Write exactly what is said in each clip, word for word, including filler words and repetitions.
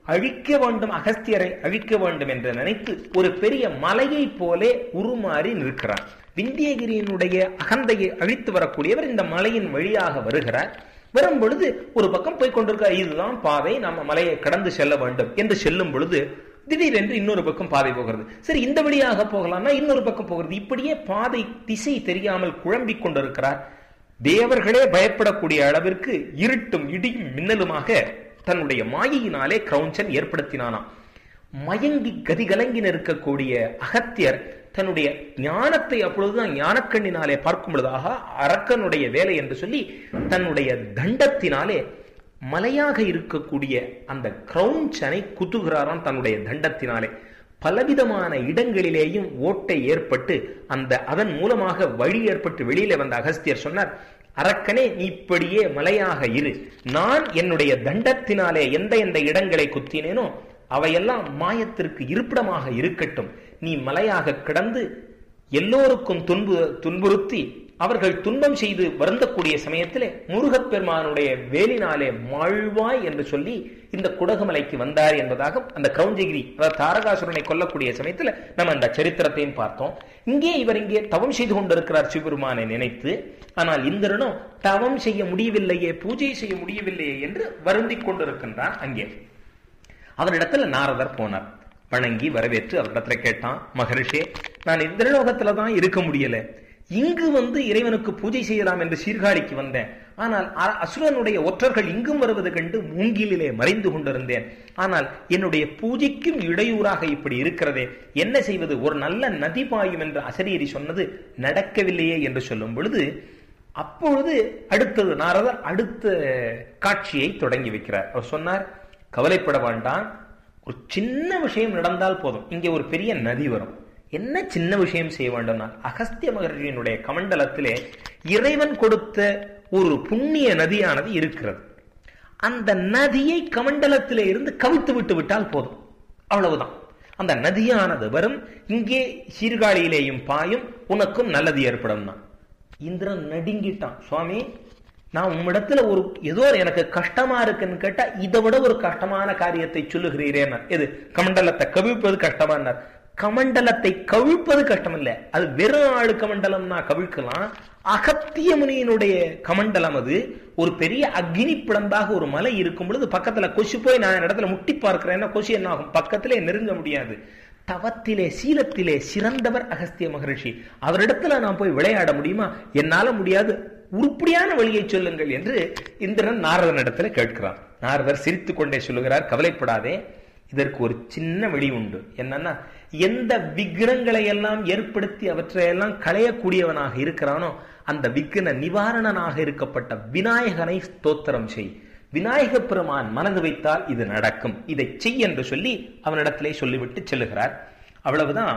அழிக்க வேண்டும், அகஸ்தியரை அழிக்க வேண்டும் என்று நினைத்து ஒரு பெரிய மலையை போலே உருமாறி நிற்கிறார். விந்தியகிரியினுடைய அகந்தையை அழித்து வரக்கூடியவர் இந்த மலையின் வழியாக வருகிறார். வரும் பொழுது ஒரு பக்கம் போய் கொண்டிருக்கிறார். இதுதான் பாதை, நம்ம மலையை கடந்து செல்ல வேண்டும் என்று செல்லும் பொழுது திடீரென்று இன்னொரு பக்கம் பாதை போகிறது. சரி, இந்த வழியாக போகலாம்னா இன்னொரு பக்கம் போகிறது. இப்படியே பாதை திசை தெரியாமல் குழம்பிக் கொண்டிருக்கிறார். தேவர்களே பயப்படக்கூடிய அளவிற்கு இருட்டும் இடியும் மின்னலுமாக தன்னுடைய மாயையினாலே கிரௌஞ்சன் ஏற்படுத்தினானாம். மயங்கி கதிகலங்கி நிற்கக்கூடிய அகத்தியர் தன்னுடைய ஞானத்தை அப்பொழுதுதான் ஞானக்கண்ணினாலே பார்க்கும் பொழுதாக அரக்கனுடைய வேலை என்று சொல்லி தன்னுடைய தண்டத்தினாலே மலையாக இருக்கக்கூடிய அந்த கிரௌஞ்சனை குத்துகிறாராம். தன்னுடைய தண்டத்தினாலே பலவிதமான இடங்களிலேயும் ஓட்டை ஏற்பட்டு அந்த அதன் மூலமாக வழி ஏற்பட்டு வெளியில வந்த அகஸ்தியர் சொன்னார், அரக்கனே, நீ இப்படியே மலையாக இரு. நான் என்னுடைய தண்டத்தினாலே எந்த எந்த இடங்களை குத்தினேனோ அவையெல்லாம் மாயத்திற்கு இருப்பிடமாக இருக்கட்டும். நீ மலையாக கிடந்து எல்லோருக்கும் துன்பு துன்புறுத்தி அவர்கள் துன்பம் செய்து வருந்தக்கூடிய சமயத்திலே முருகப்பெருமானுடைய வேலினாலே மாழ்வாய் என்று சொல்லி இந்த குடகுமலைக்கு வந்தார் என்பதாக அந்த கிரௌஞ்சகிரி, அதாவது தாரகாசுரனை கொல்லக்கூடிய சமயத்தில் நம்ம அந்த சரித்திரத்தையும் பார்த்தோம். இங்கே இவர் இங்கே தவம் செய்து கொண்டிருக்கிறார் சிவபெருமானை நினைத்து. ஆனால் இந்திரனோ தவம் செய்ய முடியவில்லையே, பூஜை செய்ய முடியவில்லையே என்று வருந்திக் கொண்டிருக்கின்றான். அங்கே அவரிடத்துல நாரதர் போனார். வணங்கி வரவேற்று அவரிடத்துல கேட்டான், மகரிஷே, நான் இந்திரலோகத்துல தான் இருக்க முடியல, இங்கு வந்து இறைவனுக்கு பூஜை செய்யலாம் என்று சீர்காழிக்கு வந்தேன். ஆனால் அசுரனுடைய ஒற்றர்கள் இங்கும் வருவது கண்டு மூங்கிலே மறைந்து கொண்டிருந்தேன். ஆனால் என்னுடைய பூஜைக்கும் இடையூறாக இப்படி இருக்கிறதே, என்ன செய்வது? ஒரு நல்ல நதி பாயும் என்று அசரீரி சொன்னது நடக்கவில்லையே என்று சொல்லும் பொழுது அப்பொழுது அடுத்தது நாரதர் அடுத்த காட்சியை தொடங்கி வைக்கிறார். அவர் சொன்னார், கவலைப்பட வேண்டாம், ஒரு சின்ன விஷயம் நடந்தால் போதும், இங்கே ஒரு பெரிய நதி வரும். என்ன சின்ன விஷயம் செய்ய வேண்டும்னா, அகஸ்திய மகர்ஷியினுடைய கமண்டலத்திலே இறைவன் கொடுத்த ஒரு புண்ணிய நதியானது இருக்கிறது. அந்த நதியை கமண்டலத்திலே இருந்து கவிழ்த்து விட்டு விட்டால் போதும், அவ்வளவுதான். அந்த நதியானது வரும், இங்கே சீர்காழியிலேயும் பாயும், உனக்கும் நல்லது ஏற்படும். இந்திரன் நடுங்கிட்டான். சுவாமி, நான் உம்மிடத்துல ஒரு ஏதோ எனக்கு கஷ்டமா இருக்குன்னு கேட்டா இதை விட ஒரு கஷ்டமான காரியத்தை சொல்லுகிறீரேன். எது? கமண்டலத்தை கவிழ்ப்பது கஷ்டமானார். கமண்டலத்தை கவிழ்ப்பது கஷ்டம் இல்ல, அது வெறும் ஆளு கமண்டலம்னா கவிழ்க்கலாம். அகத்திய முனியினுடைய கமண்டலம் அது ஒரு பெரிய அக்னி பிளந்தாக ஒரு மலை இருக்கும் பொழுது பக்கத்துல கொசு போய் நான் இடத்துல முட்டி பார்க்கிறேன்னா கொசு என்ன ஆகும்? பக்கத்திலே நெருங்க முடியாது. தவத்திலே சீலத்திலே சிறந்தவர் அகஸ்திய மகரிஷி, அவரிடத்துல நான் போய் விளையாட முடியுமா? என்னால முடியாது, உருப்படியான வழியை சொல்லுங்கள் என்று இந்திரன் நாரதன் இடத்துல கேட்கிறான். நாரதர் சிரித்துக் கொண்டே சொல்லுகிறார், கவலைப்படாதே, இதற்கு ஒரு சின்ன வழி உண்டு. என்னன்னா, எந்த விக்னங்களை எல்லாம் ஏற்படுத்தி அவற்றையெல்லாம் களையக்கூடியவனாக இருக்கிறானோ அந்த விக்ன நிவாரணனாக இருக்கப்பட்ட விநாயகனை ஸ்தோத்திரம் செய். விநாயக பெருமான் மனது வைத்தால் இது நடக்கும், இதை செய் என்று சொல்லி அவனிடத்திலே சொல்லிவிட்டு செல்லுகிறார். அவ்வளவுதான்.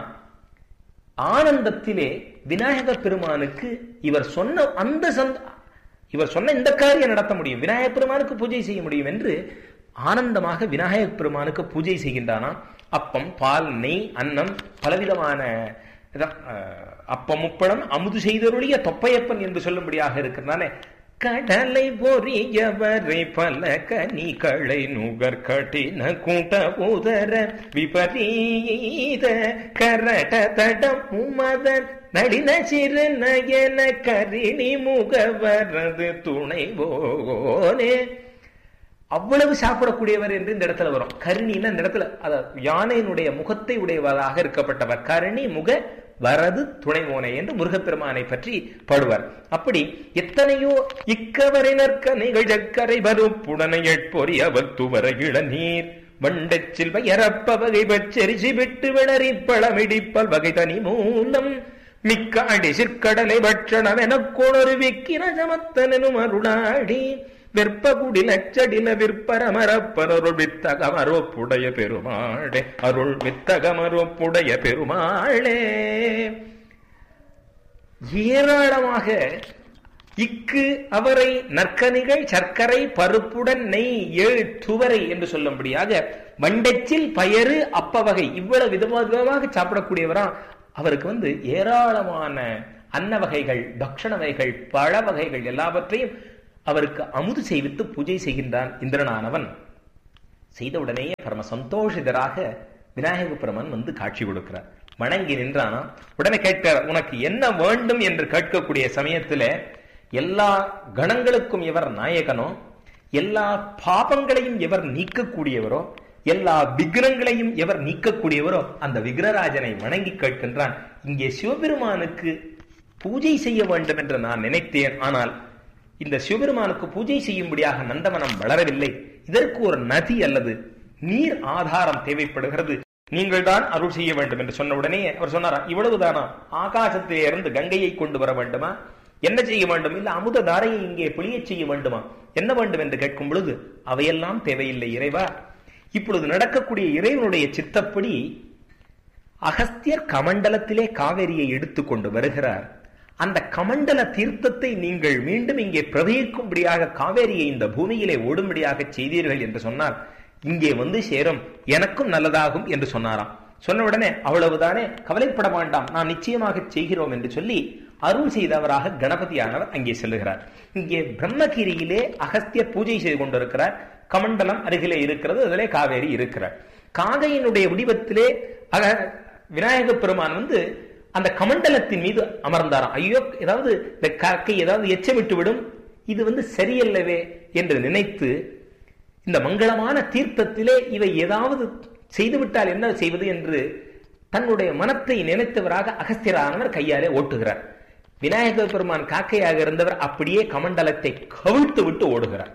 ஆனந்தத்திலே விநாயக பெருமானுக்கு இவர் சொன்ன அந்த இவர் சொன்ன இந்த காரியம் நடத்த முடியும், விநாயக பெருமானுக்கு பூஜை செய்ய முடியும் என்று ஆனந்தமாக விநாயக பெருமானுக்கு பூஜை செய்கின்றானா. அப்பம், பால், நெய், அன்னம், பலவிதமான அப்பம் முப்படம் அமுது செய்தருடைய தொப்பையப்பன் என்று சொல்லும்படியாக இருக்கிறதானே. கடலை பொறியவரை பல கனிகளை நுகர் கட்டின கூட்ட உதர விபரீத கரட தடம் உமதன் நடின சிறு நயன கரிணி முகவரது துணைவோனே. அவ்வளவு சாப்பிடக்கூடியவர் என்று இந்த இடத்துல வரும். கருணின்னு இந்த இடத்துல யானையினுடைய முகத்தை உடையவராக இருக்கப்பட்டவர், கருணி முக வரது துணைமோனை என்று முருகப்பெருமானை பற்றி பாடுவார். அப்படி எத்தனையோ இக்கவரினர்க்க நிகழ்கரை வருப்புடனை எட்பொறி அவர் துவர இளநீர் வண்டச்சில் வயரப்ப வகை பச்சரிசி விட்டு விளறி பழமிடிப்பல் வகை தனி மூலம் மிக்க அடி சிற்கடலை பட்சணம் எனக்கோணொரு விக்கிர சமத்தனும் அருளாடி வெற்பகுடி லச்சடில விற்பரமரப்பரருள் வித்தகமரோப்புடைய பெருமாளே, அருள் வித்தகமரோப்புடைய பெருமாளே. ஏராளமாக இக்கு அவரை நற்கனிகள் சர்க்கரை பருப்புடன் நெய் ஏழு துவரை என்று சொல்லும்படியாக வண்டச்சில் பயறு அப்ப வகை இவ்வளவு விதமாக சாப்பிடக்கூடியவரா. அவருக்கு வந்து ஏராளமான அன்ன வகைகள், பக்ஷண வகைகள், பழ வகைகள் எல்லாவற்றையும் அவருக்கு அமுது செய்வித்து பூஜை செய்கின்றான் இந்திரனானவன். செய்த உடனேயே பரம சந்தோஷிதராக விநாயக பெருமான் வந்து காட்சி கொடுக்கிறார். வணங்கி நின்றானா உடனே கேட்கிறார், உனக்கு என்ன வேண்டும் என்று கேட்கக்கூடிய சமயத்துல எல்லா கணங்களுக்கும் எவர் நாயகனோ, எல்லா பாபங்களையும் எவர் நீக்கக்கூடியவரோ, எல்லா விக்கிரங்களையும் எவர் நீக்கக்கூடியவரோ அந்த விக்கிரராஜனை வணங்கி கேட்கின்றான். இங்கே சிவபெருமானுக்கு பூஜை செய்ய வேண்டும் என்று நான் நினைத்தேன். ஆனால் இந்த சிவபெருமானுக்கு பூஜை செய்யும்படியாக நந்தவனம் வளரவில்லை. இதற்கு ஒரு நதி அல்லது நீர் ஆதாரம் தேவைப்படுகிறது. நீங்கள் தான் அருள் செய்ய வேண்டும் என்று சொன்ன உடனே அவர் சொன்னாரா, இவ்வளவுதானா? ஆகாசத்திலே இருந்து கங்கையை கொண்டு வர வேண்டுமா? என்ன செய்ய வேண்டும்? இல்ல அமுத தாரையை இங்கே பொழிய செய்ய வேண்டுமா? என்ன வேண்டும் என்று கேட்கும் பொழுது அவையெல்லாம் தேவையில்லை இறைவா. இப்பொழுது நடக்கக்கூடிய இறைவனுடைய சித்தப்படி அகஸ்தியர் கமண்டலத்திலே காவேரியை எடுத்துக்கொண்டு வருகிறார். அந்த கமண்டல தீர்த்தத்தை நீங்கள் மீண்டும் இங்கே பிரவகிக்கும்படியாக காவேரியை இந்த பூமியிலே ஓடும்படியாக செய்தீர்கள் என்று சொன்னால் இங்கே வந்து சேரும், எனக்கும் நல்லதாகும் என்று சொன்னாராம். சொன்ன உடனே அவ்வளவுதானே, கவலைப்பட வேண்டாம், நான் நிச்சயமாக செய்கிறோம் என்று சொல்லி அருள் செய்தவராக கணபதியானவர் அங்கே செல்லுகிறார். இங்கே பிரம்மகிரியிலே அகஸ்தியர் பூஜை செய்து கொண்டிருக்கிறார். கமண்டலம் அருகிலே இருக்கிறது, அதிலே காவேரி இருக்கிறார். காகையினுடைய வடிவத்திலே விநாயக பெருமான் வந்து அந்த கமண்டலத்தின் மீது அமர்ந்தாராம். ஐயோ, ஏதாவது இந்த காக்கை ஏதாவது எச்சமிட்டு விடும், இது வந்து சரியல்லவே என்று நினைத்து இந்த மங்களமான தீர்த்தத்திலே இவை ஏதாவது செய்துவிட்டால் என்ன செய்வது என்று தன்னுடைய மனத்தை நினைத்தவராக அகஸ்தியரானவர் கையாலே ஓட்டுகிறார். விநாயக பெருமான் காக்கையாக இருந்தவர் அப்படியே கமண்டலத்தை கவிழ்த்து விட்டு ஓடுகிறார்.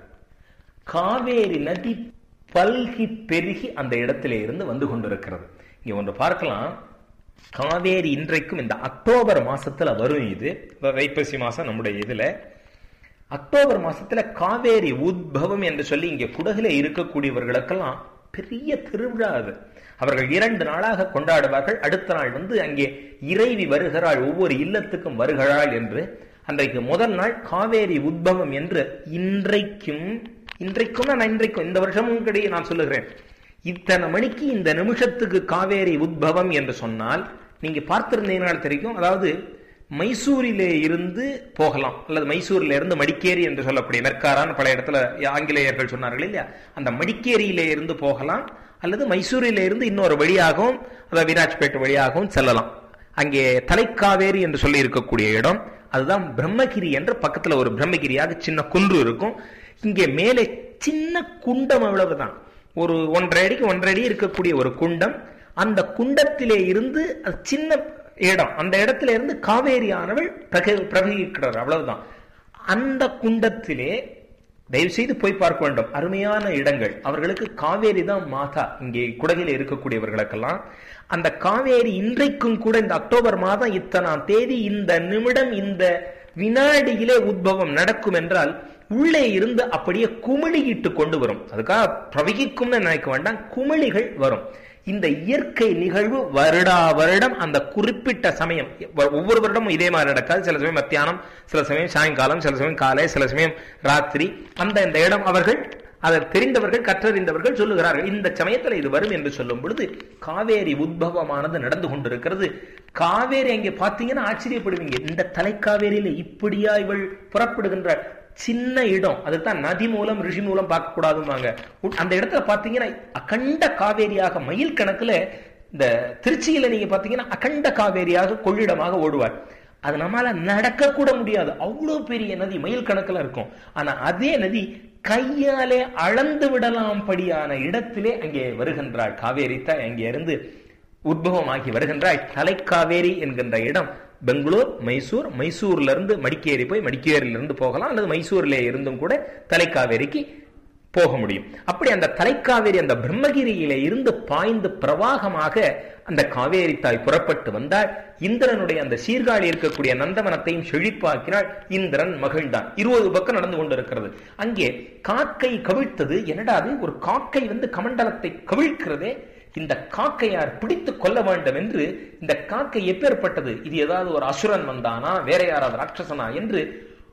காவேரி நதி பல்கி பெருகி அந்த இடத்திலே இருந்து வந்து கொண்டிருக்கிறது. இங்க ஒன்று பார்க்கலாம், காவேரி இன்றைக்கும் இந்த அக்டோபர் மாசத்துல வரும். இது வைப்பசி மாசம் நம்முடைய இதுல அக்டோபர் மாசத்துல காவேரி உத்பவம் என்று சொல்லி இங்கே குடகுல இருக்கக்கூடியவர்களுக்கெல்லாம் பெரிய திருவிழா அது. அவர்கள் இரண்டு நாளாக கொண்டாடுவார்கள். அடுத்த நாள் வந்து அங்கே இறைவி வருகிறாள், ஒவ்வொரு இல்லத்துக்கும் வருகிறாள் என்று. அன்றைக்கு முதல் நாள் காவேரி உத்பவம் என்று இன்றைக்கும் இன்றைக்கும் நான் இன்றைக்கும் இந்த வருஷமும் கிடையே நான் சொல்லுகிறேன், இத்தனை மணிக்கு இந்த நிமிஷத்துக்கு காவேரி உத்பவம் என்று சொன்னால் நீங்க பார்த்திருந்தீங்கனால் தெரியும். அதாவது மைசூரிலே இருந்து போகலாம், அல்லது மைசூரில இருந்து மடிக்கேரி என்று சொல்லக்கூடிய மெர்காரான் பல இடத்துல ஆங்கிலேயர்கள் சொன்னார்கள் இல்லையா, அந்த மடிக்கேரியிலே இருந்து போகலாம், அல்லது மைசூரில இருந்து இன்னொரு வழியாகவும் அதாவது விராஜ்பேட் வழியாகவும் செல்லலாம். அங்கே தலைக்காவேரி என்று சொல்லி இருக்கக்கூடிய இடம் அதுதான் பிரம்மகிரி என்ற பக்கத்துல ஒரு பிரம்மகிரியாக சின்ன குன்று இருக்கும். இங்கே மேலே சின்ன குண்டம், அவ்வளவுதான், ஒரு ஒன்றரை அடிக்கு ஒன்றரை அடி இருக்கக்கூடிய ஒரு குண்டம். அந்த குண்டத்திலே இருந்து சின்ன இடம், அந்த இடத்துல இருந்து காவேரி ஆனவள் பிரவகிக்கிறார், அவ்வளவுதான். அந்த குண்டத்திலே தயவு செய்து போய் பார்க்க வேண்டும், அருமையான இடங்கள். அவர்களுக்கு காவேரி தான் மாதா. இங்கே குடகில இருக்கக்கூடியவர்களுக்கெல்லாம் அந்த காவேரி இன்றைக்கும் கூட இந்த அக்டோபர் மாதம் இத்தனாம் தேதி இந்த நிமிடம் இந்த வினாடியிலே உத்பவம் நடக்கும் என்றால் உள்ளே இருந்து அப்படியே குமிழிட்டு கொண்டு வரும். அதுக்காக பிரவகிக்கும்னு நினைக்க வேண்டாம், குமிழிகள் வரும். இந்த இயற்கை நிகழ்வு வருடா வருடம் அந்த குறிப்பிட்ட சமயம், ஒவ்வொரு வருடமும் இதே மாதிரி நடக்காது. சில சமயம் மத்தியானம், சில சமயம் சாயங்காலம், சில சமயம் காலை, சில சமயம் ராத்திரி. அந்த இந்த இடம் அவர்கள் அதை தெரிந்தவர்கள் கற்றறிந்தவர்கள் சொல்லுகிறார்கள், இந்த சமயத்தில் இது வரும் என்று சொல்லும் பொழுது காவேரி உத்பவமானது நடந்து கொண்டிருக்கிறது. காவேரி அங்கே பார்த்தீங்கன்னா ஆச்சரியப்படுவீங்க, இந்த தலைக்காவேரியில இப்படியா இவள் புறப்படுகின்ற சின்ன இடம். அதுதான் நதி மூலம் ரிஷி மூலம் பார்க்க கூடாதுவாங்க. அந்த இடத்துல பாத்தீங்கன்னா அகண்ட காவேரியாக மயில் கணக்குல, இந்த திருச்சியில நீங்க பாத்தீங்கன்னா அகண்ட காவேரியாக கொள்ளிடமாக ஓடுவார். அது நம்மளால நடக்க கூட முடியாது, அவ்வளவு பெரிய நதி மயில் கணக்குல இருக்கும். ஆனா அதே நதி கையாலே அளந்து விடலாம் படியான இடத்திலே அங்கே வருகின்றாள் காவேரி தான். அங்கே இருந்து உத்பவமாகி வருகின்றாள். தலைக்காவேரி என்கின்ற இடம் பெங்களூர், மைசூர், மைசூர்ல இருந்து மடிக்கேரி போய் மடிக்கேரியில இருந்து போகலாம், அல்லது மைசூர்ல இருந்தும் கூட தலைக்காவேரிக்கு போக முடியும். அப்படி அந்த தலைக்காவேரி அந்த பிரம்மகிரியில இருந்து பாய்ந்து பிரவாகமாக அந்த காவேரி தாய் புறப்பட்டு வந்தால் இந்திரனுடைய அந்த சீர்காழி இருக்கக்கூடிய நந்தவனத்தையும் செழிப்பாக்கினாள். இந்திரன் மகிழ்ந்தான். இருபது பக்கம் நடந்து கொண்டிருக்கிறது. அங்கே காக்கை கவிழ்த்தது. என்னடா அது, ஒரு காக்கை வந்து கமண்டலத்தை கவிழ்க்கிறதே, இந்த காக்கையார் பிடித்து கொள்ள வேண்டும் என்று. இந்த காக்கை எப்பேற்பட்டது, இது ஏதாவது ஒரு அசுரன் வந்தானா, வேற யாராவது ராட்சசனா என்று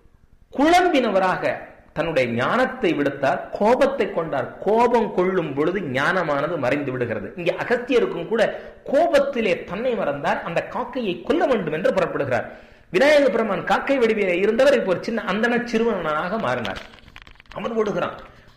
குழம்பினவராக தன்னுடைய ஞானத்தை விடுத்தார், கோபத்தை கொண்டார். கோபம் கொள்ளும் பொழுது ஞானமானது மறைந்து விடுகிறது. இங்கே அகஸ்தியருக்கும் கூட கோபத்திலே தன்னை மறந்தார். அந்த காக்கையை கொல்ல வேண்டும் என்று புறப்படுகிறார். விநாயக பெருமான் காக்கை வடிவிலே இருந்தவர் இப்போ ஒரு சின்ன அந்தன சிறுவனாக மாறினார். அவன் ஓடுகிறான்.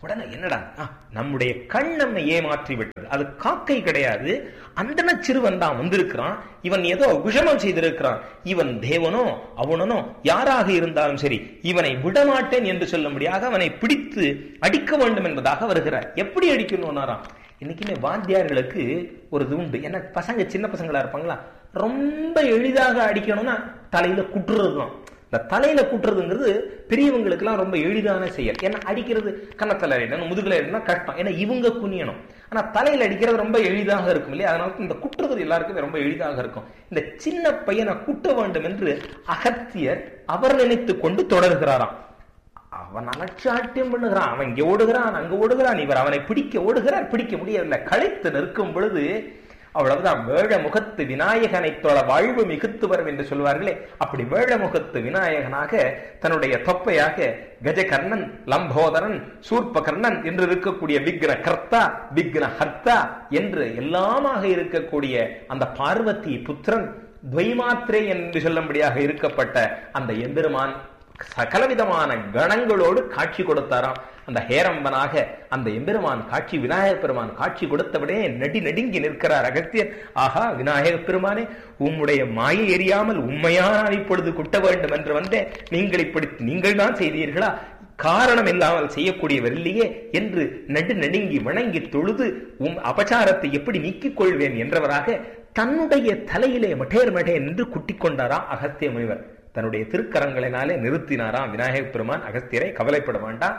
உடனே என்னடா நம்முடைய கண் நம்மை ஏமாற்றி விட்டது, அது காக்கை கிடையாது, அந்தன சிறுவன் தான் வந்திருக்கிறான், இவன் ஏதோ விஷமம் செய்திருக்கிறான், இவன் தேவனோ அவனோ யாராக இருந்தாலும் சரி இவனை விடமாட்டேன் என்று சொல்லும்படியாக அவனை பிடித்து அடிக்க வேண்டும் என்பதாக வருகிறார். எப்படி அடிக்கணும்னாராம், இன்னைக்குமே வாத்தியார்களுக்கு ஒரு இது உண்டு. ஏன்னா பசங்க சின்ன பசங்களா இருப்பாங்களா, ரொம்ப எளிதாக அடிக்கணும்னா தலையில குட்டுறது தான். இந்த தலையில குட்டுறதுங்கிறது பெரியவங்களுக்கு எல்லாம் ரொம்ப எளிதான செயல். ஏன்னா அடிக்கிறது கன்னத்துல அடிக்கணும், முதுகுல அடிக்கணும் கஷ்டம், ஏன்னா இவங்க குனியணும். ஆனா தலையில அடிக்கிறது ரொம்ப எளிதாக இருக்கும் இல்லையா, அதனால இந்த குட்டுறது எல்லாருக்குமே ரொம்ப எளிதாக இருக்கும். இந்த சின்ன பையனை குட்ட வேண்டும் என்று அகத்தியர் அவர் நினைத்து கொண்டு தொடர்கிறாராம். அவன் அலட்சாட்டியம் பண்ணுகிறான், அவன் இங்க ஓடுகிறான் அங்க ஓடுகிறான், இவர் அவனை பிடிக்க ஓடுகிறார், பிடிக்க முடியவில்லை. களைத்து நிற்கும் பொழுது அவ்வளவுதான், வேழ முகத்து விநாயகனை தொழ வாழ்வு மிகுத்து வரும் என்று சொல்வார்களே, அப்படி வேழ முகத்து விநாயகனாக தன்னுடைய தொப்பையாக கஜகர்ணன், லம்போதரன், சூர்பகர்ணன் என்று இருக்கக்கூடிய விக்ன கர்த்தா விக்ன ஹர்த்தா என்று எல்லாமாக இருக்கக்கூடிய அந்த பார்வதி புத்திரன் துவைமாத்திரே என்று சொல்லும்படியாக இருக்கப்பட்ட அந்த எம்பெருமான் சகலவிதமான கணங்களோடு காட்சி கொடுத்தாராம். அந்த ஹேரம்பனாக அந்த எம்பெருமான் காட்சி, விநாயக பெருமான் காட்சி கொடுத்தவுடனே நடி நடுங்கி நிற்கிறார் அகத்தியர். ஆஹா விநாயக பெருமானே, உம்முடைய மாயை எறியாமல் உண்மையான இப்பொழுது குட்ட வேண்டும் என்று வந்தேன், நீங்கள் இப்படி நீங்கள் தான் செய்தீர்களா, காரணம் இல்லாமல் செய்யக்கூடியவர் இல்லையே என்று நடு நடுங்கி வணங்கி தொழுது உம் அபச்சாரத்தை எப்படி நீக்கிக் கொள்வேன் என்றவராக தன்னுடைய தலையிலே மட்டேர் மட்டேர் என்று குட்டிக் கொண்டாராம் அகத்திய முனிவர். தன்னுடைய திருக்கரங்களினாலே நிறுத்தினாராம் விநாயக பெருமான் அகத்தியரை. கவலைப்பட வேண்டாம்,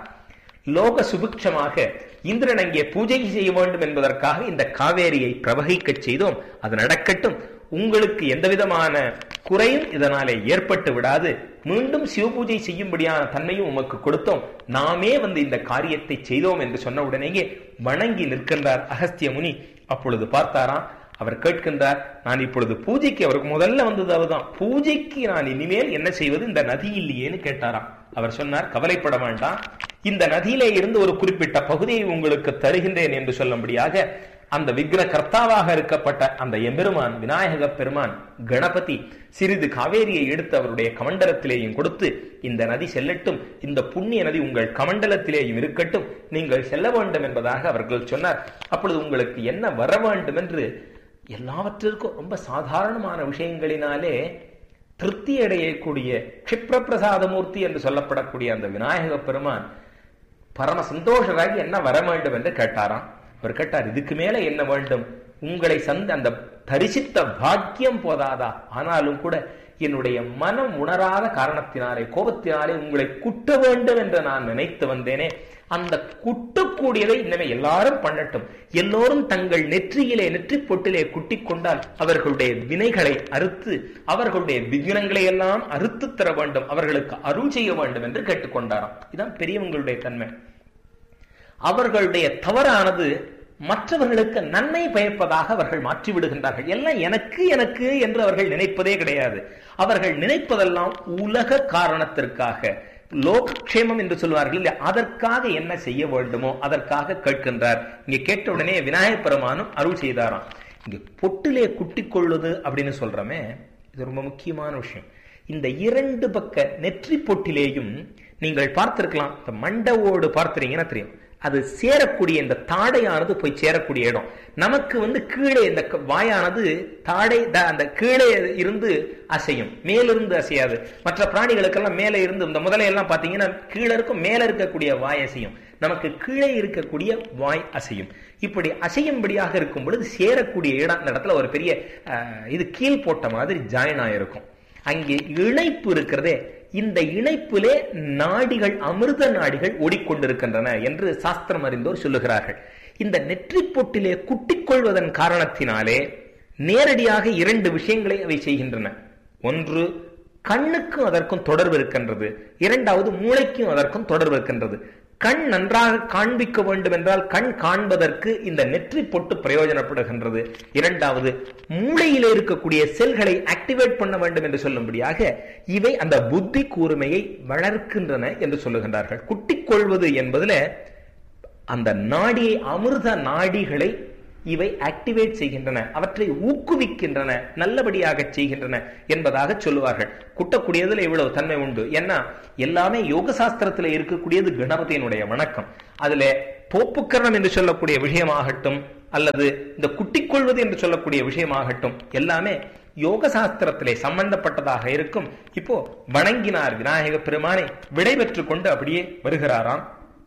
லோக சுபிக்ஷமாக இந்திரன் அங்கே பூஜை செய்ய வேண்டும் என்பதற்காக இந்த காவேரியை பிரவகிக்க செய்தோம், அது நடக்கட்டும், உங்களுக்கு எந்த விதமான குறையும் இதனாலே ஏற்பட்டு விடாது, மீண்டும் சிவபூஜை செய்யும்படியான தன்மையும் உமக்கு கொடுத்தோம், நாமே வந்து இந்த காரியத்தை செய்தோம் என்று சொன்ன உடனேயே வணங்கி நிற்கின்றார் அகஸ்திய முனி. அப்பொழுது பார்த்தாராம், அவர் கேட்கின்றார், நான் இப்பொழுது பூஜைக்கு, அவருக்கு முதல்ல வந்தது அவர்தான், பூஜைக்கு நான் இனிமேல் என்ன செய்வது, இந்த நதி இல்லையேன்னு கேட்டாராம். அவர் சொன்னார், கவலைப்பட வேண்டாம், இந்த நதியிலே இருந்து ஒரு குறிப்பிட்ட பகுதியை உங்களுக்கு தருகின்றேன் என்று சொல்லும்படியாக அந்த விக்ன கர்த்தாவாக இருக்கப்பட்ட அந்த எம்பெருமான் விநாயக பெருமான் கணபதி சிறிது காவேரியை எடுத்து அவருடைய கமண்டலத்திலேயும் கொடுத்து, இந்த நதி செல்லட்டும், இந்த புண்ணிய நதி உங்கள் கமண்டலத்திலேயும் இருக்கட்டும், நீங்கள் செல்ல வேண்டும் என்பதாக அவர்கள் சொன்னார். அப்பொழுது உங்களுக்கு என்ன வர வேண்டும் என்று எல்லாவற்றிற்கும் ரொம்ப சாதாரணமான விஷயங்களினாலே திருப்தி அடையக்கூடிய க்ஷிப்ர பிரசாதமூர்த்தி என்று சொல்லப்படக்கூடிய அந்த விநாயக பெருமான் பரம சந்தோஷராகி என்ன வர வேண்டும் என்று கேட்டாராம். அவர் கேட்டார், இதுக்கு மேல என்ன வேண்டும், உங்களை சந்த அந்த தரிசித்த பாக்கியம் போதாதா, ஆனாலும் கூட என்னுடைய மனம் உணராத காரணத்தினாலே கோபத்தினாலே உங்களை குட்ட வேண்டும் என்று நான் நினைத்து வந்தேனே, அந்த குட்டக்கூடியதை இனிமே எல்லாரும் பண்ணட்டும், எல்லோரும் தங்கள் நெற்றியிலே நெற்றி பொட்டிலே குட்டிக் கொண்டால் அவர்களுடைய வினைகளை அறுத்து அவர்களுடைய விக்னங்களை எல்லாம் அறுத்து தர வேண்டும், அவர்களுக்கு அருள் செய்ய வேண்டும் என்று கேட்டுக்கொண்டாராம். இதுதான் பெரியவங்களுடைய தன்மை. அவர்களுடைய தவறானது மற்றவர்களுக்கு நன்மை பயப்பதாக அவர்கள் மாற்றி விடுகின்றார்கள். எல்லாம் எனக்கு எனக்கு என்று அவர்கள் நினைப்பதே கிடையாது. அவர்கள் நினைப்பதெல்லாம் உலக காரணத்திற்காக, லோகக்ஷேமம் என்று சொல்வார்கள் இல்லையா, அதற்காக என்ன செய்ய வேண்டுமோ அதற்காக கேட்கின்றார். இங்க கேட்ட உடனே விநாயகப் பெருமானும் அருள் செய்தாராம். இங்க பொட்டிலே குட்டிக் கொள்வது அப்படின்னு சொல்றமே, இது ரொம்ப முக்கியமான விஷயம். இந்த இரண்டு பக்க நெற்றி பொட்டிலேயும் நீங்கள் பார்த்திருக்கலாம், இந்த மண்டவோடு பார்த்திருக்கீங்கன்னா தெரியும், அது சேரக்கூடிய இந்த தாடையானது போய் சேரக்கூடிய இடம். நமக்கு வந்து கீழே இந்த வாயானது தாடை அந்த கீழே இருந்து அசையும், மேலிருந்து அசையாது. மற்ற பிராணிகளுக்கெல்லாம் மேலே இருந்து, இந்த முதலையெல்லாம் பார்த்தீங்கன்னா கீழே இருக்கும், மேலே இருக்கக்கூடிய வாய் அசையும், நமக்கு கீழே இருக்கக்கூடிய வாய் அசையும். இப்படி அசையும்படியாக இருக்கும் பொழுது சேரக்கூடிய இடம், இந்த இடத்துல ஒரு பெரிய இது கீழ் போட்ட மாதிரி ஜாயின் ஆயிருக்கும். அங்கே இணைப்பு இருக்கிறதே, இந்த இணைப்பிலே நாடிகள், அமிர்த நாடிகள் ஓடிக்கொண்டிருக்கின்றன என்று சாஸ்திரம் அறிந்தோர் சொல்லுகிறார்கள். இந்த நெற்றி பொட்டிலே குட்டிக் கொள்வதன் காரணத்தினாலே நேரடியாக இரண்டு விஷயங்களை அவை செய்கின்றன. ஒன்று, கண்ணுக்கும் அதற்கும் தொடர்பு இருக்கின்றது. இரண்டாவது, மூளைக்கும் அதற்கும் தொடர்பு இருக்கின்றது. கண் நன்றாக காண்பிக்க வேண்டும் என்றால் கண் காண்பதற்கு இந்த நெற்றி பொட்டு பிரயோஜனப்படுகின்றது. இரண்டாவது, மூளையிலே இருக்கக்கூடிய செல்களை ஆக்டிவேட் பண்ண வேண்டும் என்று சொல்லும்படியாக இவை அந்த புத்தி கூர்மையை வளர்க்கின்றன என்று சொல்லுகின்றார்கள். குட்டிக் கொள்வது என்பதுல அந்த நாடியை, அமிர்த நாடிகளை இவை ஆக்டிவேட் செய்கின்றன, அவற்றை ஊக்குவிக்கின்றன, நல்லபடியாக செய்கின்றன என்பதாக சொல்லுவார்கள். குட்டக்கூடியதுல இவ்வளவு தன்மை உண்டு. ஏன்னா எல்லாமே யோக சாஸ்திரத்துல இருக்கக்கூடியது கணபதியினுடைய வணக்கம். அதுல தோப்புக்கரணம் என்று சொல்லக்கூடிய விஷயமாகட்டும் அல்லது இந்த குட்டிக் கொள்வது என்று சொல்லக்கூடிய விஷயமாகட்டும் எல்லாமே யோக சாஸ்திரத்திலே சம்பந்தப்பட்டதாக இருக்கும். இப்போ வணங்கினார் விநாயக பெருமானை, விடை பெற்றுக் கொண்டு அப்படியே வருகிறாராம்.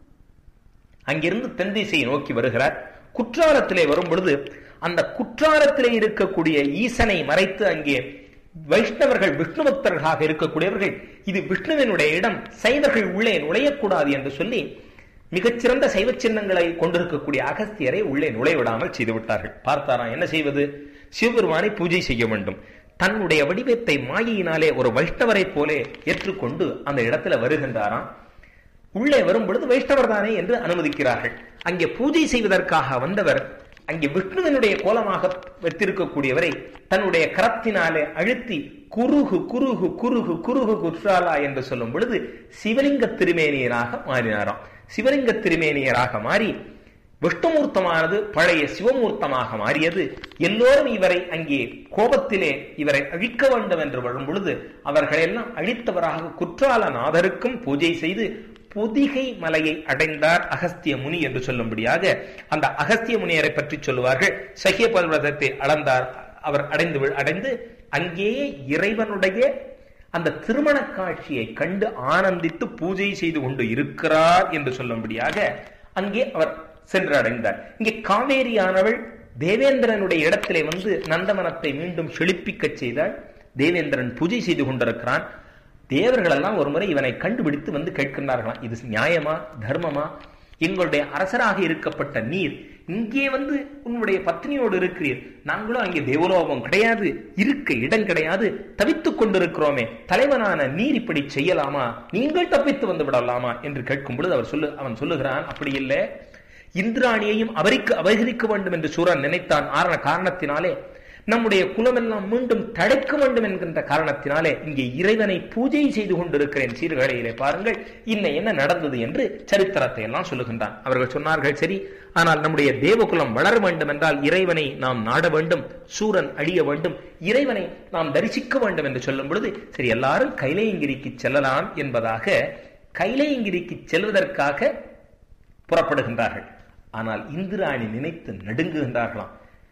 அங்கிருந்து தென் திசையை நோக்கி வருகிறார். குற்றாலத்திலே வரும் பொழுது அந்த குற்றாலத்திலே இருக்கக்கூடிய ஈசனை மறைத்து அங்கே வைஷ்ணவர்கள் விஷ்ணு பக்தர்களாக இருக்கக்கூடியவர்கள் இது விஷ்ணுவினுடைய இடம், சைவர்கள் உள்ளே நுழையக்கூடாது என்று சொல்லி மிகச்சிறந்த சைவ சின்னங்களை கொண்டிருக்கக்கூடிய அகஸ்தியரை உள்ளே நுழைவிடாமல் செய்து விட்டார்கள். பார்த்தாராம், என்ன செய்வது? சிவபெருமானை பூஜை செய்ய வேண்டும். தன்னுடைய வடிவத்தை மாயினாலே ஒரு வைஷ்ணவரை போலே ஏற்றுக்கொண்டு அந்த இடத்துல வருகின்றாராம். உள்ளே வரும் பொழுது வைஷ்ணவர் தானே என்று அனுமதிக்கிறார்கள். அங்கே பூஜை செய்வதற்காக வந்தவர் அங்கே விஷ்ணுவினுடைய கோலமாக வைத்திருக்கக்கூடியவரை தன்னுடைய கரத்தினாலே அழுத்தி குருகு குருகு குருகு குருகு குற்றாலா என்று சொல்லும் பொழுது சிவலிங்க திருமேனியராக மாறினாராம். சிவலிங்க திருமேனியராக மாறி விஷ்ணுமூர்த்தமானது பழைய சிவமூர்த்தமாக மாறியது. எல்லோரும் இவரை அங்கே கோபத்திலே இவரை அழிக்க வேண்டும் என்று வரும் பொழுது அவர்களெல்லாம் அழித்தவராக குற்றாலநாதருக்கும் பூஜை செய்து பொதிகை மலையை அடைந்தார் அகஸ்திய முனி என்று சொல்லும்படியாக அந்த அகஸ்திய முனியரை பற்றி சொல்லுவார்கள். சகிய பர்வதத்தை அளந்தார், அவர் அடைந்து அடைந்து அங்கேயே இறைவனுடைய அந்த திருமண காட்சியை கண்டு ஆனந்தித்து பூஜை செய்து கொண்டு இருக்கிறார் என்று சொல்லும்படியாக அங்கே அவர் சென்று அடைந்தார். இங்கே காவேரியானவள் தேவேந்திரனுடைய இடத்திலே வந்து நந்தவனத்தை மீண்டும் செழிப்பிக்க செய்தால் தேவேந்திரன் பூஜை செய்து கொண்டிருக்கிறான். தேவர்கள் எல்லாம் ஒரு முறை இவனை கண்டுபிடித்து வந்து கேட்கின்றார்களாம், இது நியாயமா தர்மமா? எங்களுடைய அரசராக இருக்கப்பட்ட நீர் இங்கே வந்து உன்னுடைய பத்னியோடு இருக்கிறீர், நாங்களும் அங்கே தேவலோகம் கிடையாது, இருக்க இடம் கிடையாது, தவித்துக் கொண்டிருக்கிறோமே, தலைவனான நீர் இப்படி செய்யலாமா? நீங்கள் தப்பித்து வந்து விடலாமா என்று கேட்கும் பொழுது அவர் சொல்லு அவன் சொல்லுகிறான், அப்படி இல்லை, இந்திராணியையும் அவருக்கு அபகரிக்க வேண்டும் என்று சூரன் நினைத்தான். ஆரண காரணத்தினாலே நம்முடைய குலமெல்லாம் மீண்டும் தடைக்க வேண்டும் என்கின்ற காரணத்தினாலே இங்கே இறைவனை பூஜை செய்து கொண்டிருக்கிறேன். சீர்கழையிலே பாருங்கள் இன்ன என்ன நடந்தது என்று சரித்திரத்தை எல்லாம் சொல்லுகின்றான். அவர்கள் சொன்னார்கள், சரி, ஆனால் நம்முடைய தேவகுலம் வளர வேண்டும் என்றால் இறைவனை நாம் நாட வேண்டும், சூரன் அழிய வேண்டும், இறைவனை நாம் தரிசிக்க வேண்டும் என்று சொல்லும் பொழுது சரி எல்லாரும் கைலையங்கிரிக்கு செல்லலாம் என்பதாக கைலையங்கிரிக்கு செல்வதற்காக புறப்படுகின்றார்கள். ஆனால் இந்திராணி நினைத்து நடுங்குகின்றார்களாம்.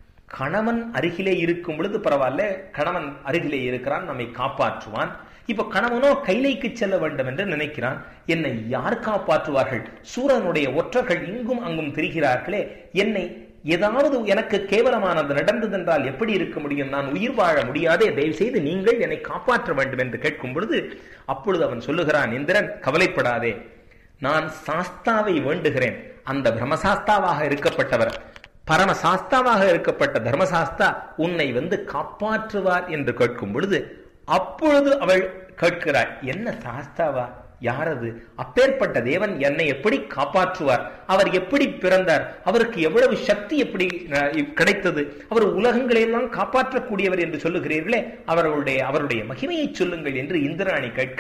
கணவன் அருகிலே இருக்கும் பொழுது பரவாயில்ல, கணவன் அருகிலே இருக்கிறான், நம்மை காப்பாற்றுவான். இப்ப கணவனோ கைலைக்கு செல்ல வேண்டும் என்று நினைக்கிறான், என்னை யார் காப்பாற்றுவார்கள்? சூரனுடைய ஒற்றர்கள் இங்கும் அங்கும் திரிகிறார்களே, என்னை ஏதாவது எனக்கு கேவலமானது நடந்ததென்றால் எப்படி இருக்க முடியும்? நான் உயிர் வாழ முடியாதே, தயவு செய்து நீங்கள் என்னை காப்பாற்ற வேண்டும் என்று கேட்கும் பொழுது அப்பொழுது அவன் சொல்லுகிறான், இந்திரன் கவலைப்படாதே, நான் சாஸ்தாவை வேண்டுகிறேன். அந்த பிரம்மசாஸ்தாவாக இருக்கப்பட்டவர், பரமசாஸ்தாவாக இருக்கப்பட்ட தர்மசாஸ்தா உன்னை வந்து காப்பாற்றுவார் என்று கேட்கும் பொழுது அப்பொழுது அவள் கேட்கிறாள், என்ன சாஸ்தாவா? யாரது? அப்பேற்பட்ட தேவன் என்னை எப்படி காப்பாற்றுவார்? அவர் எப்படி பிறந்தார்? அவருக்கு எவ்வளவு சக்தி எப்படி கிடைத்தது? அவர் உலகங்களையெல்லாம் காப்பாற்றக்கூடியவர் என்று சொல்லுகிறீர்களே, அவர்களுடைய அவருடைய மகிமையை சொல்லுங்கள் என்று இந்திராணி கேட்க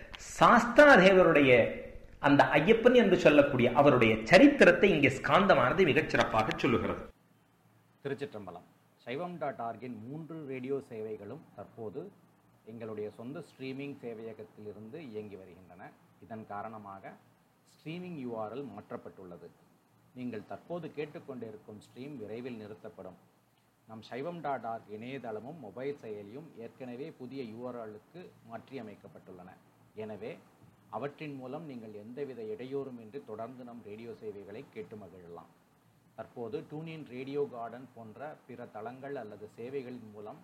சாஸ்தா தேவருடைய அந்த ஐயப்பன் என்று சொல்லக்கூடிய அவருடைய சரித்திரத்தை இங்கே ஸ்காந்தமானது மிகச் சிறப்பாக சொல்லுகிறது. திருச்சிற்றம்பலம். சைவம் டாட் ஆர்கின் மூன்று ரேடியோ சேவைகளும் தற்போது எங்களுடைய சொந்த ஸ்ட்ரீமிங் சேவையகத்திலிருந்து இயங்கி வருகின்றன. இதன் காரணமாக ஸ்ட்ரீமிங் யூஆர்எல் மாற்றப்பட்டுள்ளது. நீங்கள் தற்போது கேட்டுக்கொண்டிருக்கும் ஸ்ட்ரீம் விரைவில் நிறுத்தப்படும். நம் சைவம் டாட் ஆர்க் இணையதளமும் மொபைல் செயலியும் ஏற்கனவே புதிய யூஆர்எலுக்கு மாற்றியமைக்கப்பட்டுள்ளன. எனவே அவற்றின் மூலம் நீங்கள் எந்தவித இடையூறுமின்றி தொடர்ந்து நம் ரேடியோ சேவைகளை கேட்டு மகிழலாம். தற்போது டூனின் ரேடியோ கார்டன் போன்ற பிற தளங்கள் அல்லது சேவைகளின் மூலம்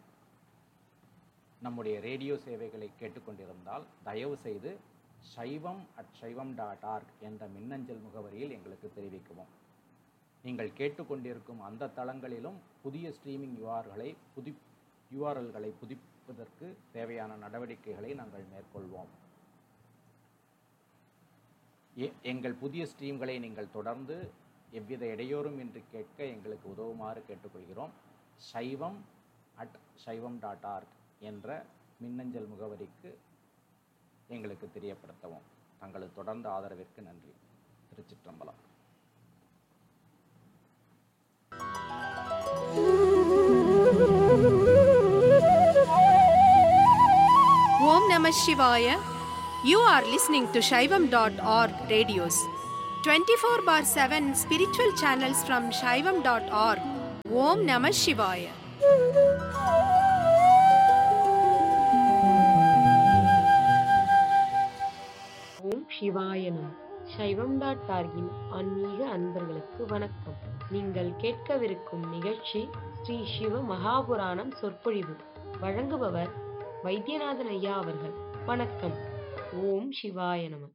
நம்முடைய ரேடியோ சேவைகளை கேட்டுக்கொண்டிருந்தால் தயவு செய்து சைவம் அட் சைவம் டாட் ஆர்க் என்ற மின்னஞ்சல் முகவரியில் எங்களுக்கு தெரிவிக்கவும். நீங்கள் கேட்டுக்கொண்டிருக்கும் அந்த தளங்களிலும் புதிய ஸ்ட்ரீமிங் யூஆர்களை புதி யூஆர்எல்களை புதுப்பிப்பதற்கு தேவையான நடவடிக்கைகளை நாங்கள் மேற்கொள்வோம். எங்கள் புதிய ஸ்ட்ரீம்களை நீங்கள் தொடர்ந்து எவ்வித இடையூறும் இன்றி கேட்க எங்களுக்கு உதவுமாறு கேட்டுக்கொள்கிறோம். சைவம் அட் சைவம் டாட் ஆர்க் என்ற மின்னஞ்சல் முகவரிக்கு எங்களுக்கு தெரியப்படுத்தவும். தங்களது தொடர்ந்த ஆதரவிற்கு நன்றி. திருச்சிற்றம்பலம். Namah Shivaya. You are listening to Shaivam dot org radios. twenty-four bar seven spiritual channels from Shaivam dot org. Om Namah Shivaya. ஓம் சிவாயனம். சைவம் டாட் ஆர்கின் ஆன்மீக அன்பர்களுக்கு வணக்கம். நீங்கள் கேட்கவிருக்கும் நிகழ்ச்சி ஸ்ரீ சிவ மகாபுராணம் சொற்பொழிவு. வழங்குபவர் வைத்தியநாதன் ஐயா அவர்கள். வணக்கம். ஓம் சிவாய நம.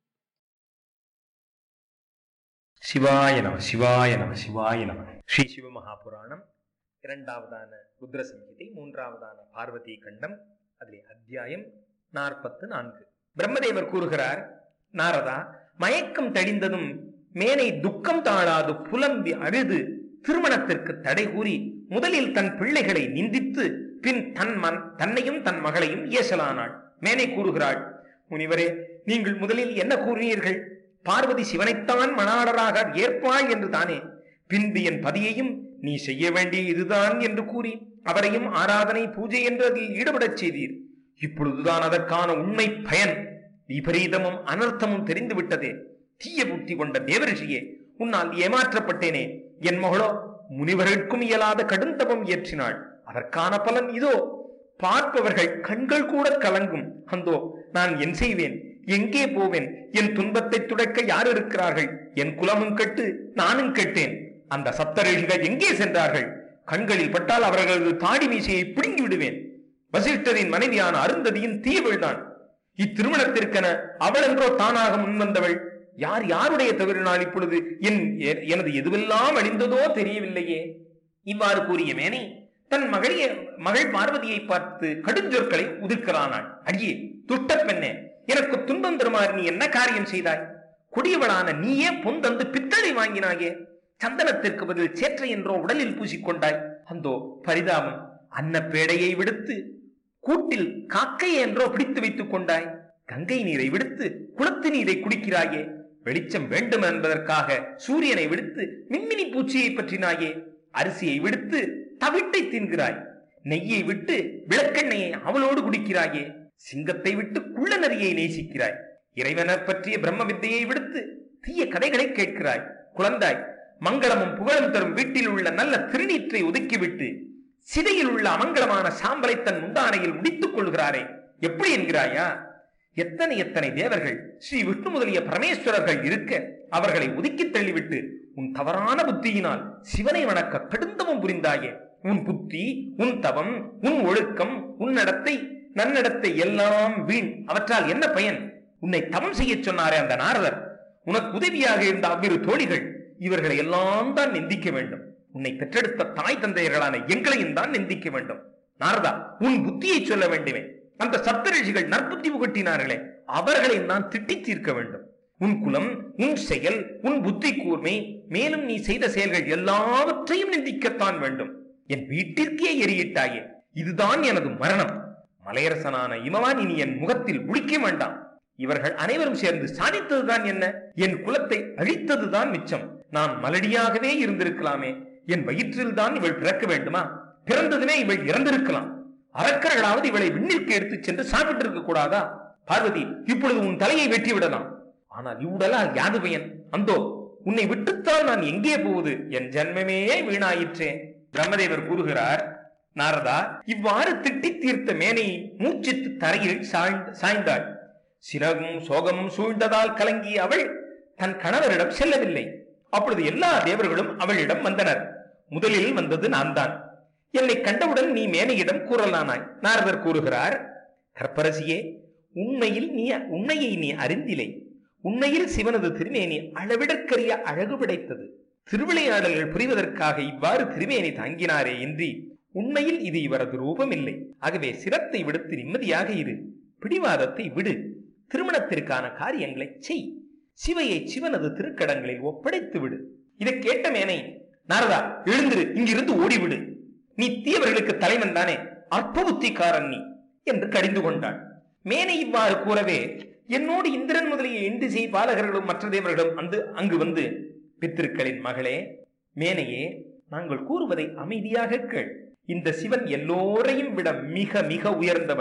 சிவாய நம சிவாய நம சிவாய நம. ஸ்ரீ சிவ மகாபுராணம் இரண்டாவதான ருத்ர சம்ஹிதை, மூன்றாவதான பார்வதி கண்டம், அதிலே அத்தியாயம் நாற்பத்து நான்கு. பிரம்மதேவர் கூறுகிறார், நாரதா, மயக்கம் தெளிந்ததும் மேனை துக்கம் தாழாது புலம்பி அழுது திருமணத்திற்கு தடை கூறி முதலில் தன் பிள்ளைகளை நிந்தித்து பின் தன் மன் தன்னையும் தன் மகளையும் ஏசலானாள். மேனை கூறுகிறாள், முனிவரே, நீங்கள் முதலில் என்ன கூறினீர்கள்? பார்வதி சிவனைத்தான் மணாளராக ஏற்பாள் என்று தானே. பின்பு என் பதியையும் நீ செய்ய வேண்டிய இதுதான் என்று கூறி அவரையும் ஆராதனை பூஜை என்று அதில் ஈடுபடச் செய்தீர். இப்பொழுதுதான் அதற்கான உண்மை பயன் விபரீதமும் அனர்த்தமும் தெரிந்து விட்டதே. தீய புத்தி கொண்ட தேவரிஷியே, உன்னால் ஏமாற்றப்பட்டேனே. என் மகளோ முனிவர்களுக்கும் இயலாத கடுந்தபம் இயற்றினாள். அதற்கான பலன் இதோ. பார்ப்பவர்கள் கண்கள் கூட கலங்கும். அந்தோ நான் என் செய்வேன்? எங்கே போவேன்? என் துன்பத்தை துடைக்க யார் இருக்கிறார்கள்? என் குலமும் கெட்டு நானும் கெட்டேன். அந்த சப்தரிஷிகள் எங்கே சென்றார்கள்? கண்களில் பட்டால் அவர்களது தாடி மீசையை பிடுங்கி விடுவேன். வசிஷ்டரின் மனைவியான அருந்ததியின் தீயவள்தான். இத்திருமணத்திற்கென அவள் என்றோ தானாக முன்வந்தவள். யார் யாருடைய தவறினால் இப்பொழுது என் எனது எதுவெல்லாம் அழிந்ததோ தெரியவில்லையே. இவ்வாறு கூறிய மேனை தன் மகளிய மகள் பார்வதியை பார்த்து கடுஞ்சொற்களை உதிர்க்கிறானாள். அடியே துட்ட பெண்ணே, எனக்கு துன்பம் தருமாறு நீ என்ன காரியம் செய்தாய்? கொடியவளான நீயே பொந்தந்து பித்தளை வாங்கினாயே. சந்தனத்திற்கு பதில் சேற்றை என்றோ உடலில் பூசிக்கொண்டாய். அந்தோ பரிதாபம். அன்ன பேடையை விடுத்து கூட்டில் காக்கை என்றோ பிடித்து வைத்துக் கொண்டாய். கங்கை நீரை விடுத்து குளத்து நீரை குடிக்கிறாயே. வெளிச்சம் வேண்டும் என்பதற்காக சூரியனை விடுத்து மின்மினி பூச்சியை பற்றினாயே. அரிசியை விடுத்து தவிட்டை தின்கிறாய். நெய்யை விட்டு விளக்கெண்ணையை அவளோடு குடிக்கிறாயே. சிங்கத்தை விட்டு குள்ள நரியை நேசிக்கிறாய். இறைவனர் பற்றிய பிரம்ம வித்தையை விடுத்து தீய கதைகளை கேட்கிறாய். குழந்தாய், மங்களமும் புகழும் தரும் வீட்டில் உள்ள நல்ல திருநீற்றை ஒதுக்கிவிட்டு சிதையில் உள்ள அமங்கலமான சாம்பலை தன் முந்தானையில் முடித்துக் கொள்கிறாரே. எப்படி என்கிறாயா? எத்தனை எத்தனை தேவர்கள், ஸ்ரீ விஷ்ணு முதலிய பரமேஸ்வரர்கள் இருக்க அவர்களை ஒதுக்கி தள்ளிவிட்டு உன் தவறான புத்தியினால் சிவனை வணக்க கடுந்தவம் புரிந்தாயே. உன் புத்தி, உன் தவம், உன் ஒழுக்கம், உன் நடத்தை, நன்னடத்தை எல்லாம் வீண். அவற்றால் என்ன பயன்? உன்னை தவம் செய்ய சொன்னாரே அந்த நாரதர், உனக்கு உதவியாக இருந்த அவ்விரு தோழிகள், இவர்களை எல்லாம் தான் நிந்திக்க வேண்டும். உன்னை பெற்றெடுத்த தாய் தந்தையர்களான எங்களையும் தான் நிந்திக்க வேண்டும். நாரதா, உன் புத்தியை சொல்ல வேண்டுமே. அந்த சப்தரிஷிகள் நற்புத்தி புகட்டினார்களே, அவர்களை நான் திட்டி தீர்க்க வேண்டும். உன் குலம், உன் செயல், உன் புத்தி கூர்மை, மேலும் நீ செய்த செயல்கள் எல்லாவற்றையும் நிந்திக்கத்தான் வேண்டும். என் வீட்டிற்கே எரியிட்டாயே. இதுதான் எனது மரணம். மலையரசனான இமவான் இனி என் முகத்தில் முடிக்க வேண்டாம். இவர்கள் அனைவரும் சேர்ந்து சாதித்ததுதான் என்ன? என் குலத்தை அழித்ததுதான் மிச்சம். நான் மலடியாகவே இருந்திருக்கலாமே. என் வயிற்றில் தான் இவள் பிறக்க வேண்டுமா? பிறந்ததுமே இவள் இறந்திருக்கலாம். அரக்கர்களாவது இவளை விண்ணிற்கு எடுத்துச் சென்று சாப்பிட்டிருக்க கூடாதா? பார்வதி, இப்பொழுது உன் தலையை வெட்டி விடலாம். ஆனால் இவ்வுடலால் யாது பயன்? அந்தோ உன்னை விட்டுத்தான் நான் எங்கே போவது? என் ஜன்மமே வீணாயிற்றே. பிரம்மதேவர் கூறுகிறார், நாரதா, இவ்வாறு திட்டி தீர்த்த மேனை மூச்சித்து தரையில் சாய்ந்தாள். சிறகும் சோகமும் சூழ்ந்ததால் கலங்கிய அவள் தன் கணவரிடம் செல்லவில்லை. அப்பொழுது எல்லா தேவர்களும் அவளிடம் வந்தனர். முதலில் வந்தது நான் தான். என்னை கண்டவுடன் நீ மேனையிடம் கூறலானாய். நாரதர் கூறுகிறார், கற்பரசியே, உண்மையில் நீ உண்மையை நீ அறிந்திலை. உண்மையில் சிவனது திருமேனி அளவிடற்கரிய அழகு படைத்தது. திருவிளையாடல்கள் புரிவதற்காக இவ்வாறு திருமேனி தாங்கினாரே இன்றி உண்மையில் இது இவரது ரூபம் இல்லை. ஆகவே சிரத்தை விடுத்து நிம்மதியாக இரு. பிடிவாதத்தை விடு. திருமணத்திற்கான காரியங்களை செய். சிவையை சிவனது திருக்கடங்களில் ஒப்படைத்து விடு. இதை கேட்ட மேனை, நாரதா, எழுந்திரு, இங்கிருந்து ஓடிவிடு. நீ தீயவர்களுக்கு தலைவன் தானே, அற்ப புத்திக்காரன் நீ என்று கடிந்து கொண்டாள். மேனை இவ்வாறு கூறவே என்னோடு இந்திரன் முதலிய இந்திசை பாலகர்களும் மற்ற தேவர்களும் வந்து அங்கு வந்து, பித்திருக்களின் மகளே, மேனையே, நாங்கள் கூறுவதை அமைதியாக கேள். இந்த சிவன் எல்லோரையும் விட மிக மிக உயர்ந்தவர்.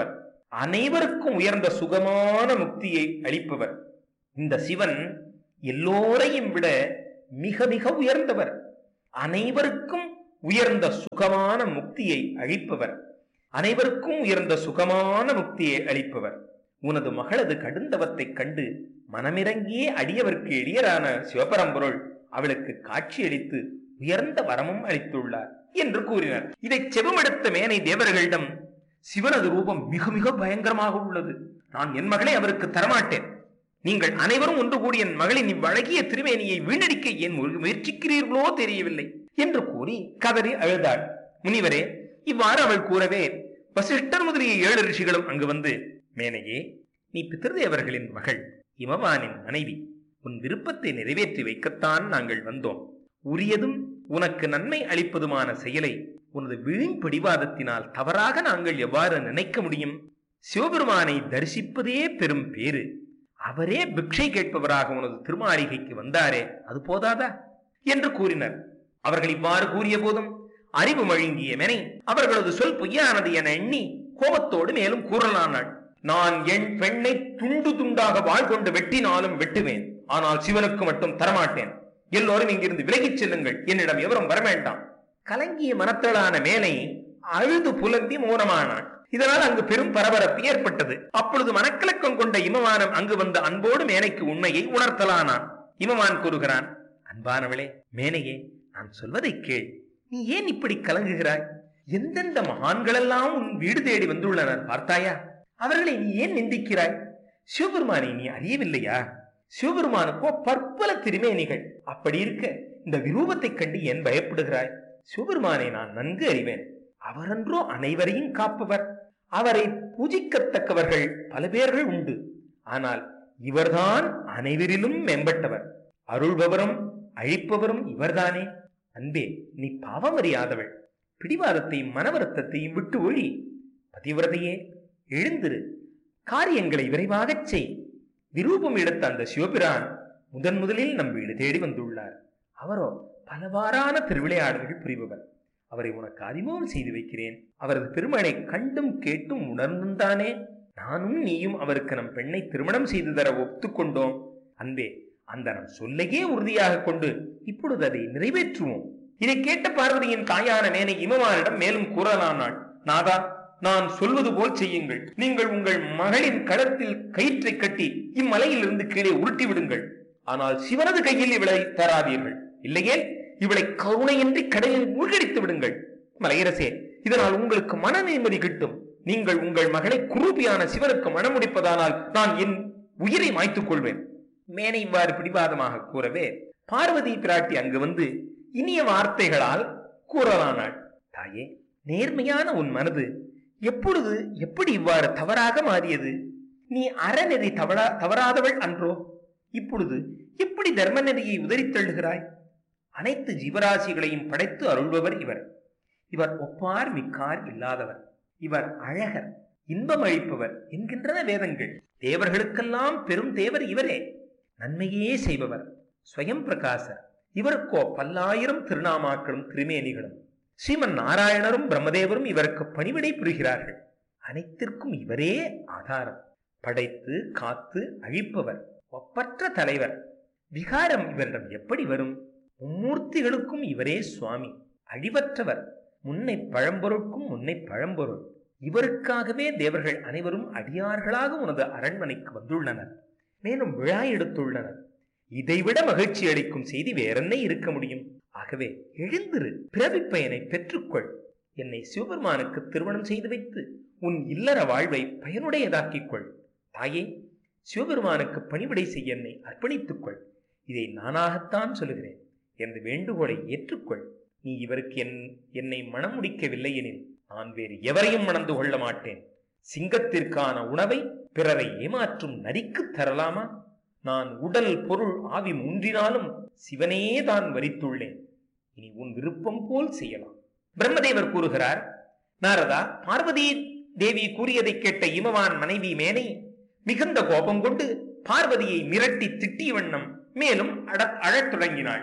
அனைவருக்கும் உயர்ந்த சுகமான முக்தியை அளிப்பவர். இந்த சிவன் எல்லோரையும் விட மிக மிக உயர்ந்தவர். அனைவருக்கும் உயர்ந்த சுகமான முக்தியை அளிப்பவர். அனைவருக்கும் உயர்ந்த சுகமான முக்தியை அளிப்பவர். உனது மகளது கடுந்தவத்தைக் கண்டு மனமிறங்கியே அடியவர்க்கு எளியரான சிவபரம்பொருள் அவளுக்கு காட்சியளித்து உயர்ந்த வரமும் அளித்துள்ளார் என்று கூறினார். இதை செவமெடுத்த மேனை தேவர்களிடம், சிவனது ரூபம் மிக மிக பயங்கரமாக உள்ளது. நான் என் மகளை அவருக்கு தரமாட்டேன். நீங்கள் அனைவரும் ஒன்று கூடி என் மகளின் இவ்வழகிய திருமேனியை வீணடிக்க ஏன் முயற்சிக்கிறீர்களோ தெரியவில்லை என்று கூறி கதறி அழுதாள். முனிவரே, இவ்வாறு அவள் கூறவே வசிஷ்டர் முதலிய ஏழு ரிஷிகளும் அங்கு வந்து, மேனையே, நீ பித்ருதேவர்களின் மகள், இமவானின் மனைவி. உன் விருப்பத்தை நிறைவேற்றி வைக்கத்தான் நாங்கள் வந்தோம். உரியதும் உனக்கு நன்மை அளிப்பதுமான செயலை உனது வீண் பிடிவாதத்தினால் தவறாக நாங்கள் எவ்வாறு நினைக்க முடியும்? சிவபெருமானை தரிசிப்பதே பெரும் பேரு. அவரே பிக்ஷை கேட்பவராக உனது திருமாளிகைக்கு வந்தாரே, அது போதாதா என்று கூறினர். அவர்கள் இவ்வாறு கூறிய போதும் அறிவு மழுங்கிய மேனை அவர்களது சொல் பொய்யானது என எண்ணி கோபத்தோடு மேலும் கூறலானாள். நான் என் பெண்ணை துண்டு துண்டாக வாழ் கொண்டு வெட்டினாலும் வெட்டுவேன். ஆனால் சிவனுக்கு மட்டும் தரமாட்டேன். எல்லோரும் இங்கிருந்து விலகிச் செல்லுங்கள். என்னிடம் எவரும் வரவேண்டாம். கலங்கிய மனத்தளான மேனை அழுது புலம்பி மௌனமானாள். இதனால் அங்கு பெரும் பரபரப்பு ஏற்பட்டது. அப்பொழுது மனக்கலக்கம் கொண்ட இமவானம் அங்கு வந்த அன்போடு மேனைக்கு உண்மையை உணர்த்தலானான். இமவான் கூறுகிறான், அன்பானவளே, மேனையே, நான் சொல்வதை கேள். நீ ஏன் இப்படி கலங்குகிறாய்? எந்தெந்த மகான்களெல்லாம் உன் வீடு தேடி வந்துள்ளனர் பார்த்தாயா? அவர்களை நீ ஏன் நிந்திக்கிறாய்? சிவபெருமானை நீ அறியவில்லையா? சிவபெருமானுக்கோ பற்பல திருமேனிகள். அப்படி இருக்க இந்த விரூபத்தை கண்டு ஏன் பயப்படுகிறாய்? சிவபெருமானை நான் நன்கு அறிவேன். அவரன்றோ அனைவரையும் காப்பவர். அவரை பூஜிக்கத்தக்கவர்கள் பல பேர்கள் உண்டு. ஆனால் இவர்தான் அனைவரிலும் மேம்பட்டவர். அருள்பவரும் அழிப்பவரும் இவர்தானே. அன்பே, நீ பாவமறியாதவள். பிடிவாதத்தையும் மனவருத்தத்தையும் விட்டு ஒழி. பதிவிரதையே, எழுந்திரு. காரியங்களை விரைவாகச் செய். விரூபம் எடுத்த அந்த சிவபிரான் முதன் முதலில் நம் வீடு தேடி வந்துள்ளார். அவரோ பலவாறான திருவிளையாடல்கள் புரிபவர். அவரை உனக்கு அறிமுகம் செய்து வைக்கிறேன். அவரது பெருமனை கண்டும் கேட்டும் உணர்ந்தும் தானே நானும் நீயும் அவருக்கு நம் பெண்ணை திருமணம் செய்து தர ஒத்துக்கொண்டோம். அன்பே, அந்த நம் சொல்லையே உறுதியாக கொண்டு இப்பொழுது அதை நிறைவேற்றுவோம். இதை கேட்ட பார்வதியின் தாயான மேனை இமவானிடம் மேலும் கூறலானாள். நாதா, நான் சொல்வது போல் செய்யுங்கள். நீங்கள் உங்கள் மகளின் களத்தில் கயிற்றை கட்டி இம்மலையில் இருந்து கீழே உருட்டி விடுங்கள். ஆனால் சிவனது கையில் இவளை தராதீர்கள். இல்லையே இவளை கருணையின்றி கடலில் மூழ்கடித்து விடுங்கள். மலையரசே, இதனால் உங்களுக்கு மன நிம்மதி கிட்டும். நீங்கள் உங்கள் மகளை குரூபியான சிவனுக்கு மனம் முடிப்பதானால் நான் என் உயிரை மாய்த்துக் கொள்வேன். மேனை இவ்வாறு பிடிவாதமாக கூறவே பார்வதி பிராட்டி அங்கு வந்து இனிய வார்த்தைகளால் கூறலானாள். தாயே, நேர்மையான உன் மனது எப்பொழுது எப்படி இவ்வாறு தவறாக மாறியது? நீ அறநெறி தவறா தவறாதவள் அன்றோ? இப்பொழுது எப்படி தர்ம நெறியை உதறித் தள்ளுகிறாய்? அனைத்து ஜீவராசிகளையும் படைத்து அருள்பவர் இவர். இவர் ஒப்பார் மிக்கார் இல்லாதவர். இவர் அழகர், இன்பம் அளிப்பவர் என்கின்றன வேதங்கள். தேவர்களுக்கெல்லாம் பெரும் தேவர் இவரே. நன்மையே செய்பவர், ஸ்வயம் பிரகாசர். இவருக்கோ பல்லாயிரம் திருநாமாக்களும் திருமேனிகளும். ஸ்ரீமன் நாராயணரும் பிரம்மதேவரும் இவருக்கு பணிவிடை புரிகிறார்கள். அனைத்திற்கும் இவரே ஆதாரம். படைத்து காத்து அழிப்பவர், ஒப்பற்ற தலைவர். விகாரம் இவரிடம் எப்படி வரும்? மும்மூர்த்திகளுக்கும் இவரே சுவாமி. அழிவற்றவர், முன்னை பழம்பொருட்கும் முன்னை பழம்பொருள். இவருக்காகவே தேவர்கள் அனைவரும் அடியார்களாக உனது அரண்மனைக்கு வந்துள்ளனர். மேலும் விழா எடுத்துள்ளனர். இதைவிட மகிழ்ச்சி அளிக்கும் செய்தி வேறென்ன இருக்க முடியும்? ஆகவே எழுந்திரு, பிறவி பயனை பெற்றுக்கொள். என்னை சிவபெருமானுக்கு திருமணம் செய்து வைத்து உன் இல்லற வாழ்வை பயனுடையதாக்கிக் கொள். தாயே, சிவபெருமானுக்கு பணிவிடை செய்ய என்னை அர்ப்பணித்துக் கொள். இதை நானாகத்தான் சொல்லுகிறேன். எனது வேண்டுகோளை ஏற்றுக்கொள். நீ இவருக்கு என் என்னை மனம் முடிக்கவில்லை எனில் நான் வேறு எவரையும் மணந்து கொள்ள மாட்டேன். சிங்கத்திற்கான உணவை பிறரை ஏமாற்றும் நரிக்கு தரலாமா? நான் உடல் பொருள் ஆவி மூன்றினாலும் சிவனே தான் வரித்துள்ளேன். இனி உன் விருப்பம் போல் செய்யலாம். பிரம்மதேவர் கூறுகிறார், நாரதா, பார்வதி தேவி கூறியதை கேட்ட இமவான் மனைவி மேனை மிகுந்த கோபம் கொண்டு பார்வதியை மிரட்டி திட்டிய வண்ணம் மேலும் அழத் தொடங்கினாள்.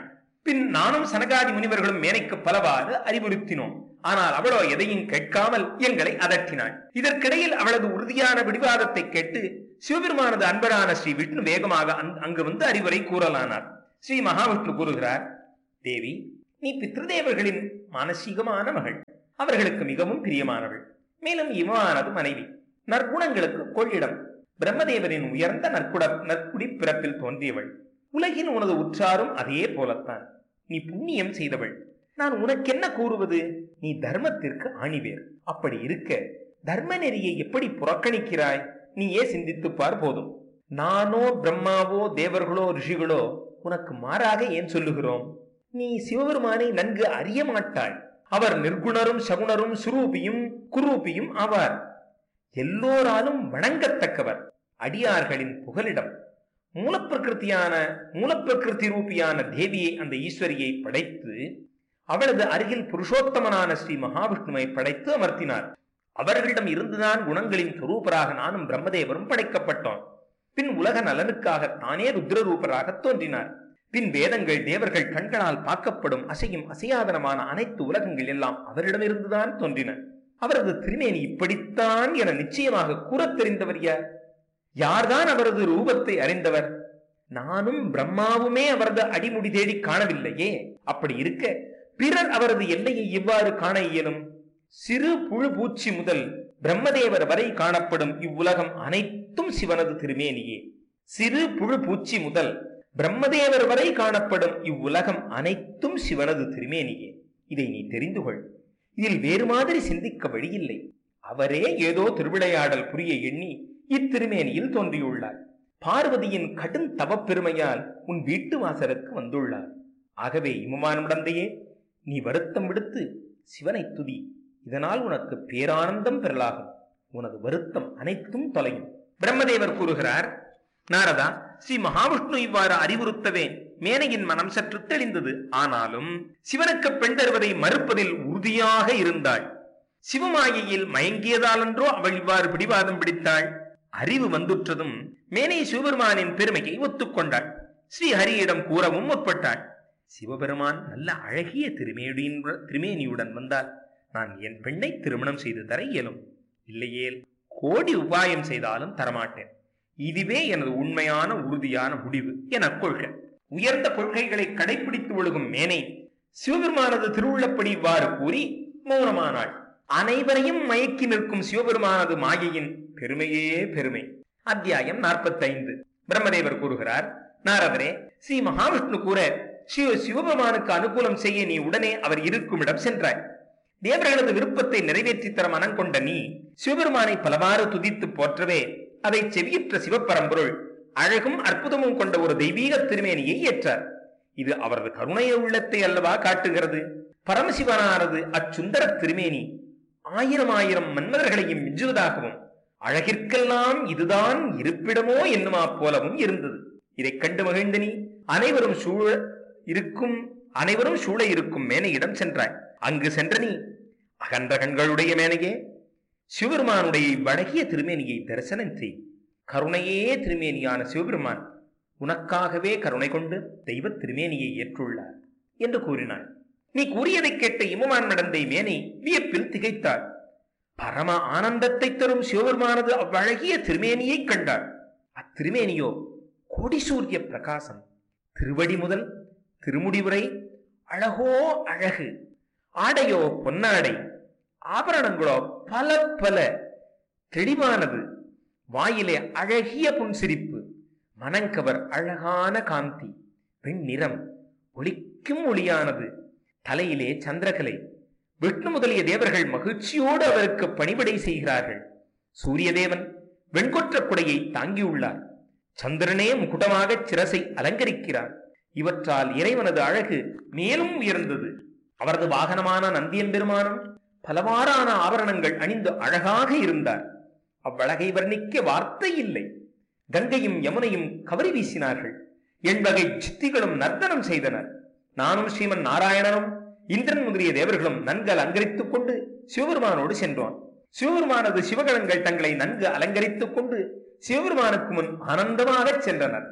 பின் நானும் சனகாதி முனிவர்களும் மேனைக்கு பலவாறு அறிவுறுத்தினோம். ஆனால் அவளோ எதையும் கேட்காமல் எங்களை அதட்டினாள். இதற்கிடையில் அவளது உறுதியான பிடிவாதத்தை கேட்டு சிவபெருமானது அன்பரான ஸ்ரீ விஷ்ணு வேகமாக அங்கு வந்து அறிவுரை கூறலானார். ஸ்ரீ மகாவிஷ்ணு கூறுகிறார், தேவி, நீ பித்ருதேவர்களின் மானசீகமான மகள், அவர்களுக்கு மிகவும் பிரியமானவள். மேலும் இவமானது மனைவி, நற்குணங்களுக்கு கொள்ளிடம், பிரம்மதேவரின் உயர்ந்த நற்குட நற்குடி பிறப்பில் தோன்றியவள். உலகின் உனது உற்றாரும் அதே போலத்தான். நீ புண்ணியம் செய்தவள். நான் உனக்கென்ன கூறுவது? நீ தர்மத்திற்கு ஆணிவேர். அப்படி இருக்க தர்ம நெறியை எப்படி புறக்கணிக்கிறாய்? நீயே சிந்தித்துப்பார் போதும். நானோ பிரம்மாவோ தேவர்களோ ரிஷிகளோ உனக்கு மாறாக ஏன் சொல்லுகிறோம்? நீ சிவபெருமானை நன்கு அறிய மாட்டாய். அவர் நிர்குணரும் சகுணரும் சுரூபியும் குரூபியும் ஆவார். எல்லோராலும் வணங்கத்தக்கவர், அடியார்களின் புகலிடம். மூலப்பிரகிருத்தியான மூலப்பிரகிருதி ரூபியான தேவியை, அந்த ஈஸ்வரியை படைத்து அவளது அருகில் புருஷோத்தமனான ஸ்ரீ மகாவிஷ்ணுவை படைத்து அமர்த்தினார். அவர்களிடம் இருந்துதான் குணங்களின் சொரூபராக நானும் பிரம்மதேவரும் படைக்கப்பட்டோம். பின் உலக நலனுக்காக தானே ருத்ரரூபராக தோன்றினார். பின் வேதங்கள் தேவர்கள் கண்களால் பார்க்கப்படும் அசையும் அசையாதனமான அனைத்து உலகங்கள் எல்லாம் அவரிடமிருந்துதான் தோன்றின. அவரது திருமேனி இப்படித்தான் என நிச்சயமாக கூற தெரிந்தவர் யார்? யார்தான் அவரது ரூபத்தை அறிந்தவர்? நானும் பிரம்மாவுமே அவரது அடிமுடி தேடி காணவில்லையே. அப்படி இருக்க பிறர் அவரது எல்லையை இவ்வாறு காண இயலும்? சிறு புழு பூச்சி முதல் பிரம்மதேவர் வரை காணப்படும் இவ்வுலகம் அனைத்தும் சிவனது திருமேனியே. சிறு புழு பூச்சி முதல் பிரம்மதேவர் வரை காணப்படும் இவ்வுலகம் அனைத்தும் சிவனது திருமேனியே. இதை நீ தெரிந்து கொள். இதில் வேறு மாதிரி சிந்திக்க வழியில்லை. அவரே ஏதோ திருவிளையாடல் புரிய எண்ணி இத்திருமேனியில் தோன்றியுள்ளார். பார்வதியின் கடும் தவப்பெருமையால் உன் வீட்டு வாசலுக்கு வந்துள்ளார். ஆகவே இமமானுடந்தையே, நீ வருத்தம் விடுத்து சிவனை துதி. இதனால் உனக்கு பேரானந்தம் பெறலாகும். உனது வருத்தம் அனைத்தும் தொலையும். பிரம்மதேவர் கூறுகிறார், நாரதா, ஸ்ரீ மகாவிஷ்ணு இவ்வாறு அறிவுறுத்தவே மேனையின் மனம் சற்று தெளிந்தது. ஆனாலும் சிவனுக்கு பெண் தருவதை மறுப்பதில் உறுதியாக இருந்தாள். சிவமாயையில் மயங்கியதாலன்றோ அவள் இவ்வாறு பிடிவாதம் பிடித்தாள். அறிவு வந்துற்றதும் மேனை சிவபெருமானின் பெருமையை ஒத்துக்கொண்டாள். ஸ்ரீஹரியிடம் கூறவும் முற்பட்டாள். சிவபெருமான் நல்ல அழகிய திருமேனியின் திருமேனியுடன் வந்தால் நான் என் பெண்ணை திருமணம் செய்து தர இயலும். இல்லையேல் கோடி உபாயம் செய்தாலும் தரமாட்டேன். இதுவே எனது உண்மையான உறுதியான முடிவு என கொள்க. உயர்ந்த கொள்கைகளை கடைபிடித்து ஒழுகும் மேனை சிவபெருமானது திருவுள்ளப்படி இவ்வாறு கூறி மௌனமானாள். அனைவரையும் மயக்கி நிற்கும் சிவபெருமானது மாயையின் பெருமையே பெருமை. அத்தியாயம் நாற்பத்தி ஐந்து. பிரம்மதேவர் கூறுகிறார், நாரதரே, ஸ்ரீ மகாவிஷ்ணு கூற சிவ சிவபெருமானுக்கு அனுகூலம் செய்ய நீ உடனே அவர் இருக்கும் இடம் சென்றாய். தேவர்களது விருப்பத்தை நிறைவேற்றி தர மனம் கொண்ட நீ சிவபெருமானை பலவாறு துதித்து போற்றவே அதை செவியுற்ற சிவப்பரம்பொருள் அழகும் அற்புதமும் கொண்ட ஒரு தெய்வீக திருமேனியை ஏற்றார். இது அவரது கருணைய உள்ளத்தை அல்லவா காட்டுகிறது. பரமசிவனானது அச்சுந்தர திருமேனி ஆயிரம் ஆயிரம் மன்மதர்களையும் மிஞ்சுவதாகவும் அழகிற்கெல்லாம் இதுதான் இருப்பிடமோ என்னுமா போலவும் இருந்தது. இதை கண்டு மகிழ்ந்த நீ அனைவரும் சூழ இருக்கும் அனைவரும் சூழ இருக்கும் மேனையிடம் சென்றாய். அங்கு சென்ற நீ அகன்ற கண்களுடைய மேனையே, சிவபெருமானுடைய வழகிய திருமேனியை தரிசனம் செய். கருணையே திருமேனியான சிவபெருமான் உனக்காகவே கருணை கொண்டு தெய்வ திருமேனியை ஏற்றுள்ளார் என்று கூறினாள். நீ கூறியதை கேட்ட இமமான் நடந்தை மேனை வியப்பில் திகைத்தாள். பரம ஆனந்தத்தை தரும் சிவபெருமானது அவ்வழகிய திருமேனியை கண்டாள். அத்திருமேனியோ கோடி சூரிய பிரகாசம். திருவடி முதல் திருமுடி வரை அழகோ அழகு. ஆடையோ பொன்னாடை, ஆபரணங்களோ பல பல தெளிவானது. வாயிலே அழகிய புன்சிரிப்பு, மனங்கவர் அழகான காந்தி, பெண் நிறம், ஒளிக்கும் ஒளியானது. தலையிலே சந்திரகலை. விஷ்ணு முதலிய தேவர்கள் மகிழ்ச்சியோடு அவருக்கு பணிபடை செய்கிறார்கள். சூரிய தேவன் வெண்கொற்ற குடையை தாங்கியுள்ளார். சந்திரனே முகுடமாக சிரசை அலங்கரிக்கிறார். இவற்றால் இறைவனது அழகு மேலும் உயர்ந்தது. அவரது வாகனமான நந்தியம்பெருமானும் பலவாறான ஆபரணங்கள் அணிந்து அழகாக இருந்தார். அவ்வழகை வர்ணிக்க வார்த்தை இல்லை. கங்கையும் யமுனையும் கவரி வீசினார்கள். எண்வகை சித்திகளும் நர்த்தனம் செய்தனர். நானும் ஸ்ரீமன் நாராயணனும் இந்திரன் முதலிய தேவர்களும் நன்கு அலங்கரித்துக் கொண்டு சிவபெருமானோடு சென்றோம். சிவபெருமானது சிவகணங்கள் தங்களை நன்கு அலங்கரித்துக் கொண்டு சிவபெருமானுக்கு முன் ஆனந்தமாக சென்றனர்.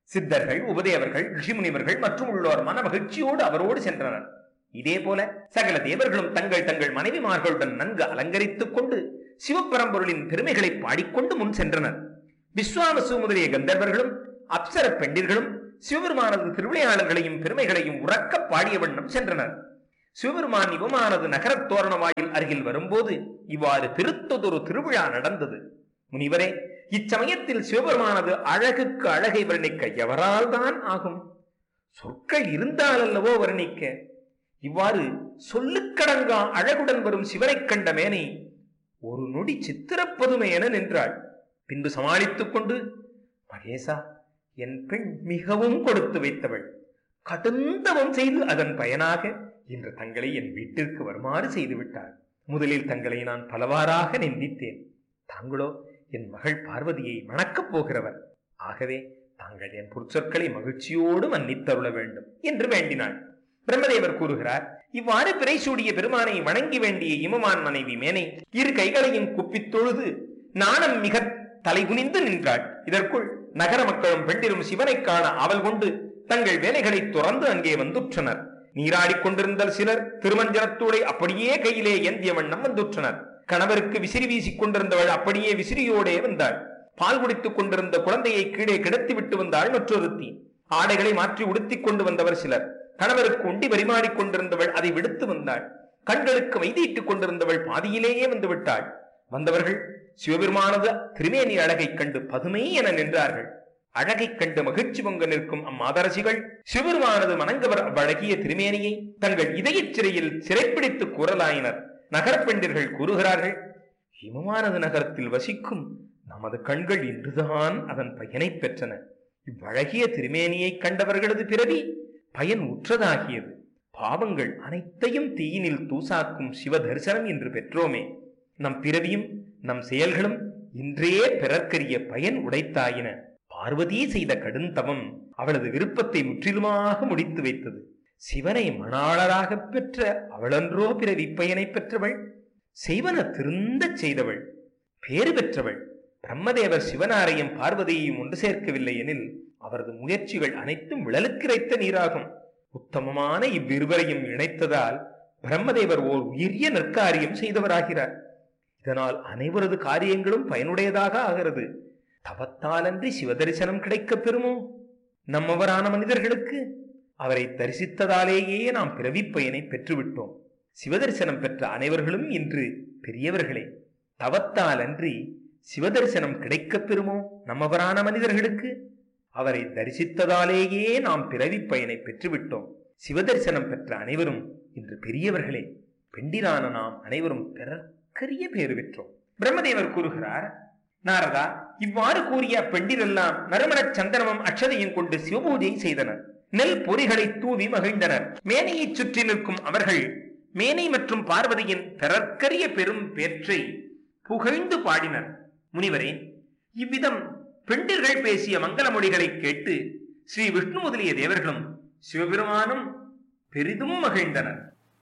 சித்தர்கள், உபதேவர்கள், ரிஷிமுனிவர்கள் மற்றும் உள்ளோர் மன மகிழ்ச்சியோடு அவரோடு சென்றனர். இதே போல சகல தேவர்களும் தங்கள் தங்கள் மனைவிமார்களுடன் நன்கு அலங்கரித்துக் கொண்டு சிவபரம்பொருளின் பெருமைகளை பாடிக்கொண்டு முன் சென்றனர். விஸ்வாவசு முதலிய கந்தர்வர்களும் அப்சர பெண்டிர்களும் சிவபெருமானது திருவிளையாளர்களையும் பெருமைகளையும் உறக்க பாடிய வண்ணம் சென்றனர். சிவபெருமான் இவமானது நகரத் தோரண வாயில் அருகில் வரும்போது இவ்வாறு பெருத்ததொரு திருவிழா நடந்தது. முனிவரே, இச்சமயத்தில் சிவபெருமானது அழகுக்கு அழகை வர்ணிக்க எவரால் தான் ஆகும்? சொற்கள் இருந்தால் அல்லவோ வர்ணிக்க. இவ்வாறு சொல்லுக்கடங்கா அழகுடன் வரும் சிவனை கண்ட மேனை ஒரு நொடி சித்திரப்பதுமை என நின்றாள். பின்பு சமாளித்துக் கொண்டு, மகேசா, என் பெண் மிகவும் கொடுத்து வைத்தவள். கடுந்தவம் செய்து அதன் பயனாக இன்று தங்களை என் வீட்டிற்கு வருமாறு செய்து விட்டாள். முதலில் தங்களை நான் பலவாறாக நிந்தித்தேன். தாங்களோ என் மகள் பார்வதியை மணக்கப் போகிறவர். ஆகவே தாங்கள் என் பொற்சொற்களை மகிழ்ச்சியோடு மன்னித்தருள வேண்டும் என்று வேண்டினாள். பிரம்மதேவர் கூறுகிறார், இவ்வாறு பிறை சூடிய பெருமானை வணங்கி வேண்டிய இமமான் மனைவி மேனை இரு கைகளையும் குப்பித் தொழுது நாணம் மிக தலைகுனிந்து நின்றாள். இதற்குள் நகர மக்களும் பெண்டிரும் சிவனை காண ஆவல் கொண்டு தங்கள் வேலைகளை துறந்து அங்கே வந்துற்றனர். நீராடிக் கொண்டிருந்த சிலர் திருமஞ்சனத்தோடு அப்படியே கையிலே ஏந்திய வண்ணம் வந்துற்றனர். கணவருக்கு விசிறி வீசிக் கொண்டிருந்தவள் அப்படியே விசிறியோடே வந்தாள். பால் குடித்துக் கொண்டிருந்த குழந்தையை கீழே கிடத்தி விட்டு வந்தாள் மற்றொருத்தி. ஆடைகளை மாற்றி உடுத்திக் கொண்டு வந்தவர் சிலர். கணவருக்கு உண்டி பரிமாறிக் கொண்டிருந்தவள் அதை விடுத்து வந்தாள். கண்களுக்கு வைத்திட்டுக் கொண்டிருந்தவள் பாதியிலேயே வந்து விட்டாள். வந்தவர்கள் சிவபெருமானது திருமேனி அழகை கண்டு பதுமை என நின்றார்கள். அழகை கண்டு மகிழ்ச்சி பொங்க நிற்கும் அம்மாதரசிகள் சிவபெருமானது மணங்கவர் அவ்வழகிய திருமேனியை தங்கள் இதயச் சிறையில் சிறைப்பிடித்து கூறலாயினர். நகரப்பெண்டிர்கள் கூறுகிறார்கள், இமமானது நகரத்தில் வசிக்கும் நமது கண்கள் இன்றுதான் அதன் பயனை பெற்றன. இவ்வழகிய திருமேனியை கண்டவர்களது பிறவி பயன் உற்றதாகியது. பாவங்கள் அனைத்தையும் தீயினில் தூசாக்கும் சிவ தரிசனம் என்று பெற்றோமே. நம் பிறவியும் நம் செயல்களும் இன்றே பிறர்க்கரிய பயன் உடைத்தாயின. பார்வதி செய்த கடுந்தவம் அவளது விருப்பத்தை முற்றிலுமாக முடித்து வைத்தது. சிவனை மணாளராக பெற்ற அவளன்றோ பிறவி பயனை பெற்றவள்? செய்வன திருந்தச் செய்தவள், பேறு பெற்றவள். பிரம்மதேவர் சிவனாரையும் பார்வதியையும் ஒன்று சேர்க்கவில்லை எனில் அவரது முயற்சிகள் அனைத்தும் விழலுக்கிரைத்த நீராகும். உத்தமமான இவ்விருவரையும் இணைத்ததால் பிரம்மதேவர் ஓர் உயரிய நற்காரியம் செய்தவராகிறார். இதனால் அனைவரது காரியங்களும் பயனுடையதாக ஆகிறது. தவத்தாலன்றி சிவதரிசனம் கிடைக்க பெறுமோ? நம்மவரான மனிதர்களுக்கு அவரை தரிசித்ததாலேயே நாம் பிறவி பயனை பெற்றுவிட்டோம். சிவதரிசனம் பெற்ற அனைவர்களும் இன்று பெரியவர்களே. தவத்தால் அன்றி சிவதரிசனம் கிடைக்க பெறுமோ நம்மவரான மனிதர்களுக்கு? அவரை தரிசித்ததாலேயே நாம் பிறவி பயனை பெற்றுவிட்டோம். சிவதரிசனம் பெற்ற அனைவரும் இன்று பெரியவர்களே. பெண்டிரான நாம் அனைவரும் பிறர்க்கரிய பேறு பெற்றோம். பிரம்மதேவர் கூறுகிறார், நாரதா, இவ்வாறு கூறிய பெண்டிரெல்லாம் நறுமணச் சந்தனமும் அக்ஷதையும் கொண்டு சிவபூஜை செய்தனர். நெல் பொறிகளை தூவி மகிழ்ந்தனர். மேனையை சுற்றி நிற்கும் அவர்கள் மேனை மற்றும் பார்வதியின் பிறர்க்கரிய பெரும் பேற்றை புகழ்ந்து பாடினர். முனிவரே, இவ்விதம் பெண்டிர்கள் பேசிய மங்கள மொழிகளை கேட்டு ஸ்ரீ விஷ்ணு முதலிய தேவர்களும் சிவபெருமானும் பெரிதும் மகிழ்ந்தனர்.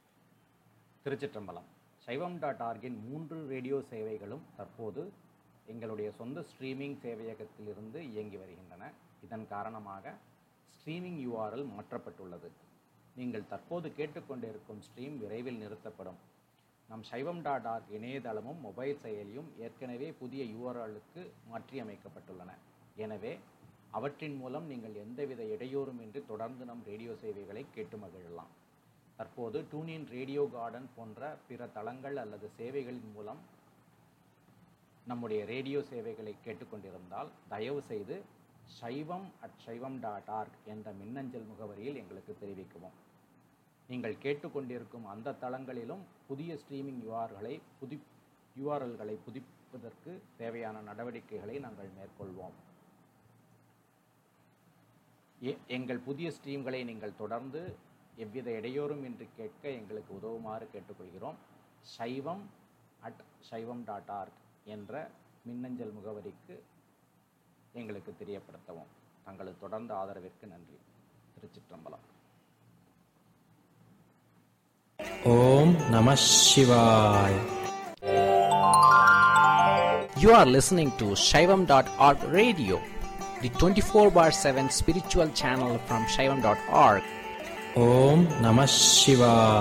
திருச்சிற்றம்பலம். சைவம் டாட் ஆர்கின் மூன்று ரேடியோ சேவைகளும் தற்போது எங்களுடைய சொந்த ஸ்ட்ரீமிங் சேவையகத்திலிருந்து இயங்கி வருகின்றன. இதன் காரணமாக ஸ்ட்ரீமிங் யூஆர்எல் மாற்றப்பட்டுள்ளது. நீங்கள் தற்போது கேட்டுக்கொண்டிருக்கும் ஸ்ட்ரீம் விரைவில் நிறுத்தப்படும். நம் சைவம் டாட் ஆர்க் இணையதளமும் மொபைல் செயலியும் ஏற்கனவே புதிய யூஆர்எல்லுக்கு மாற்றியமைக்கப்பட்டுள்ளன. எனவே அவற்றின் மூலம் நீங்கள் எந்தவித இடையூறுமின்றி தொடர்ந்து நம் ரேடியோ சேவைகளை கேட்டு மகிழலாம். தற்போது டூனின், ரேடியோ கார்டன் போன்ற பிற தளங்கள் அல்லது சேவைகளின் மூலம் நம்முடைய ரேடியோ சேவைகளை கேட்டுக்கொண்டிருந்தால் தயவு செய்து சைவம் அட் சைவம் டாட் ஆர்க் என்ற மின்னஞ்சல் முகவரியில் எங்களுக்கு தெரிவிக்கவும். நீங்கள் கேட்டுக்கொண்டிருக்கும் அந்த தளங்களிலும் புதிய ஸ்ட்ரீமிங் யூஆர்களை புதி யூஆர்எல்களை புதுப்பிப்பதற்கு தேவையான நடவடிக்கைகளை நாங்கள் மேற்கொள்வோம். எங்கள் புதிய ஸ்ட்ரீம்களை நீங்கள் தொடர்ந்து எவ்வித இடையூறும் இன்றி கேட்க எங்களுக்கு உதவுமாறு கேட்டுக்கொள்கிறோம். சைவம் அட் சைவம் டாட் ஆர்க் என்ற மின்னஞ்சல் முகவரிக்கு எங்களுக்கு தெரியப்படுத்தவும். தங்களது தொடர்ந்த ஆதரவிற்கு நன்றி. திருச்சிற்றம்பலம். ஓம் நம சிவாய். You are listening to Shaivam dot org radio, the twenty-four bar seven spiritual channel from Shaivam dot org. Om Namah Shivaya.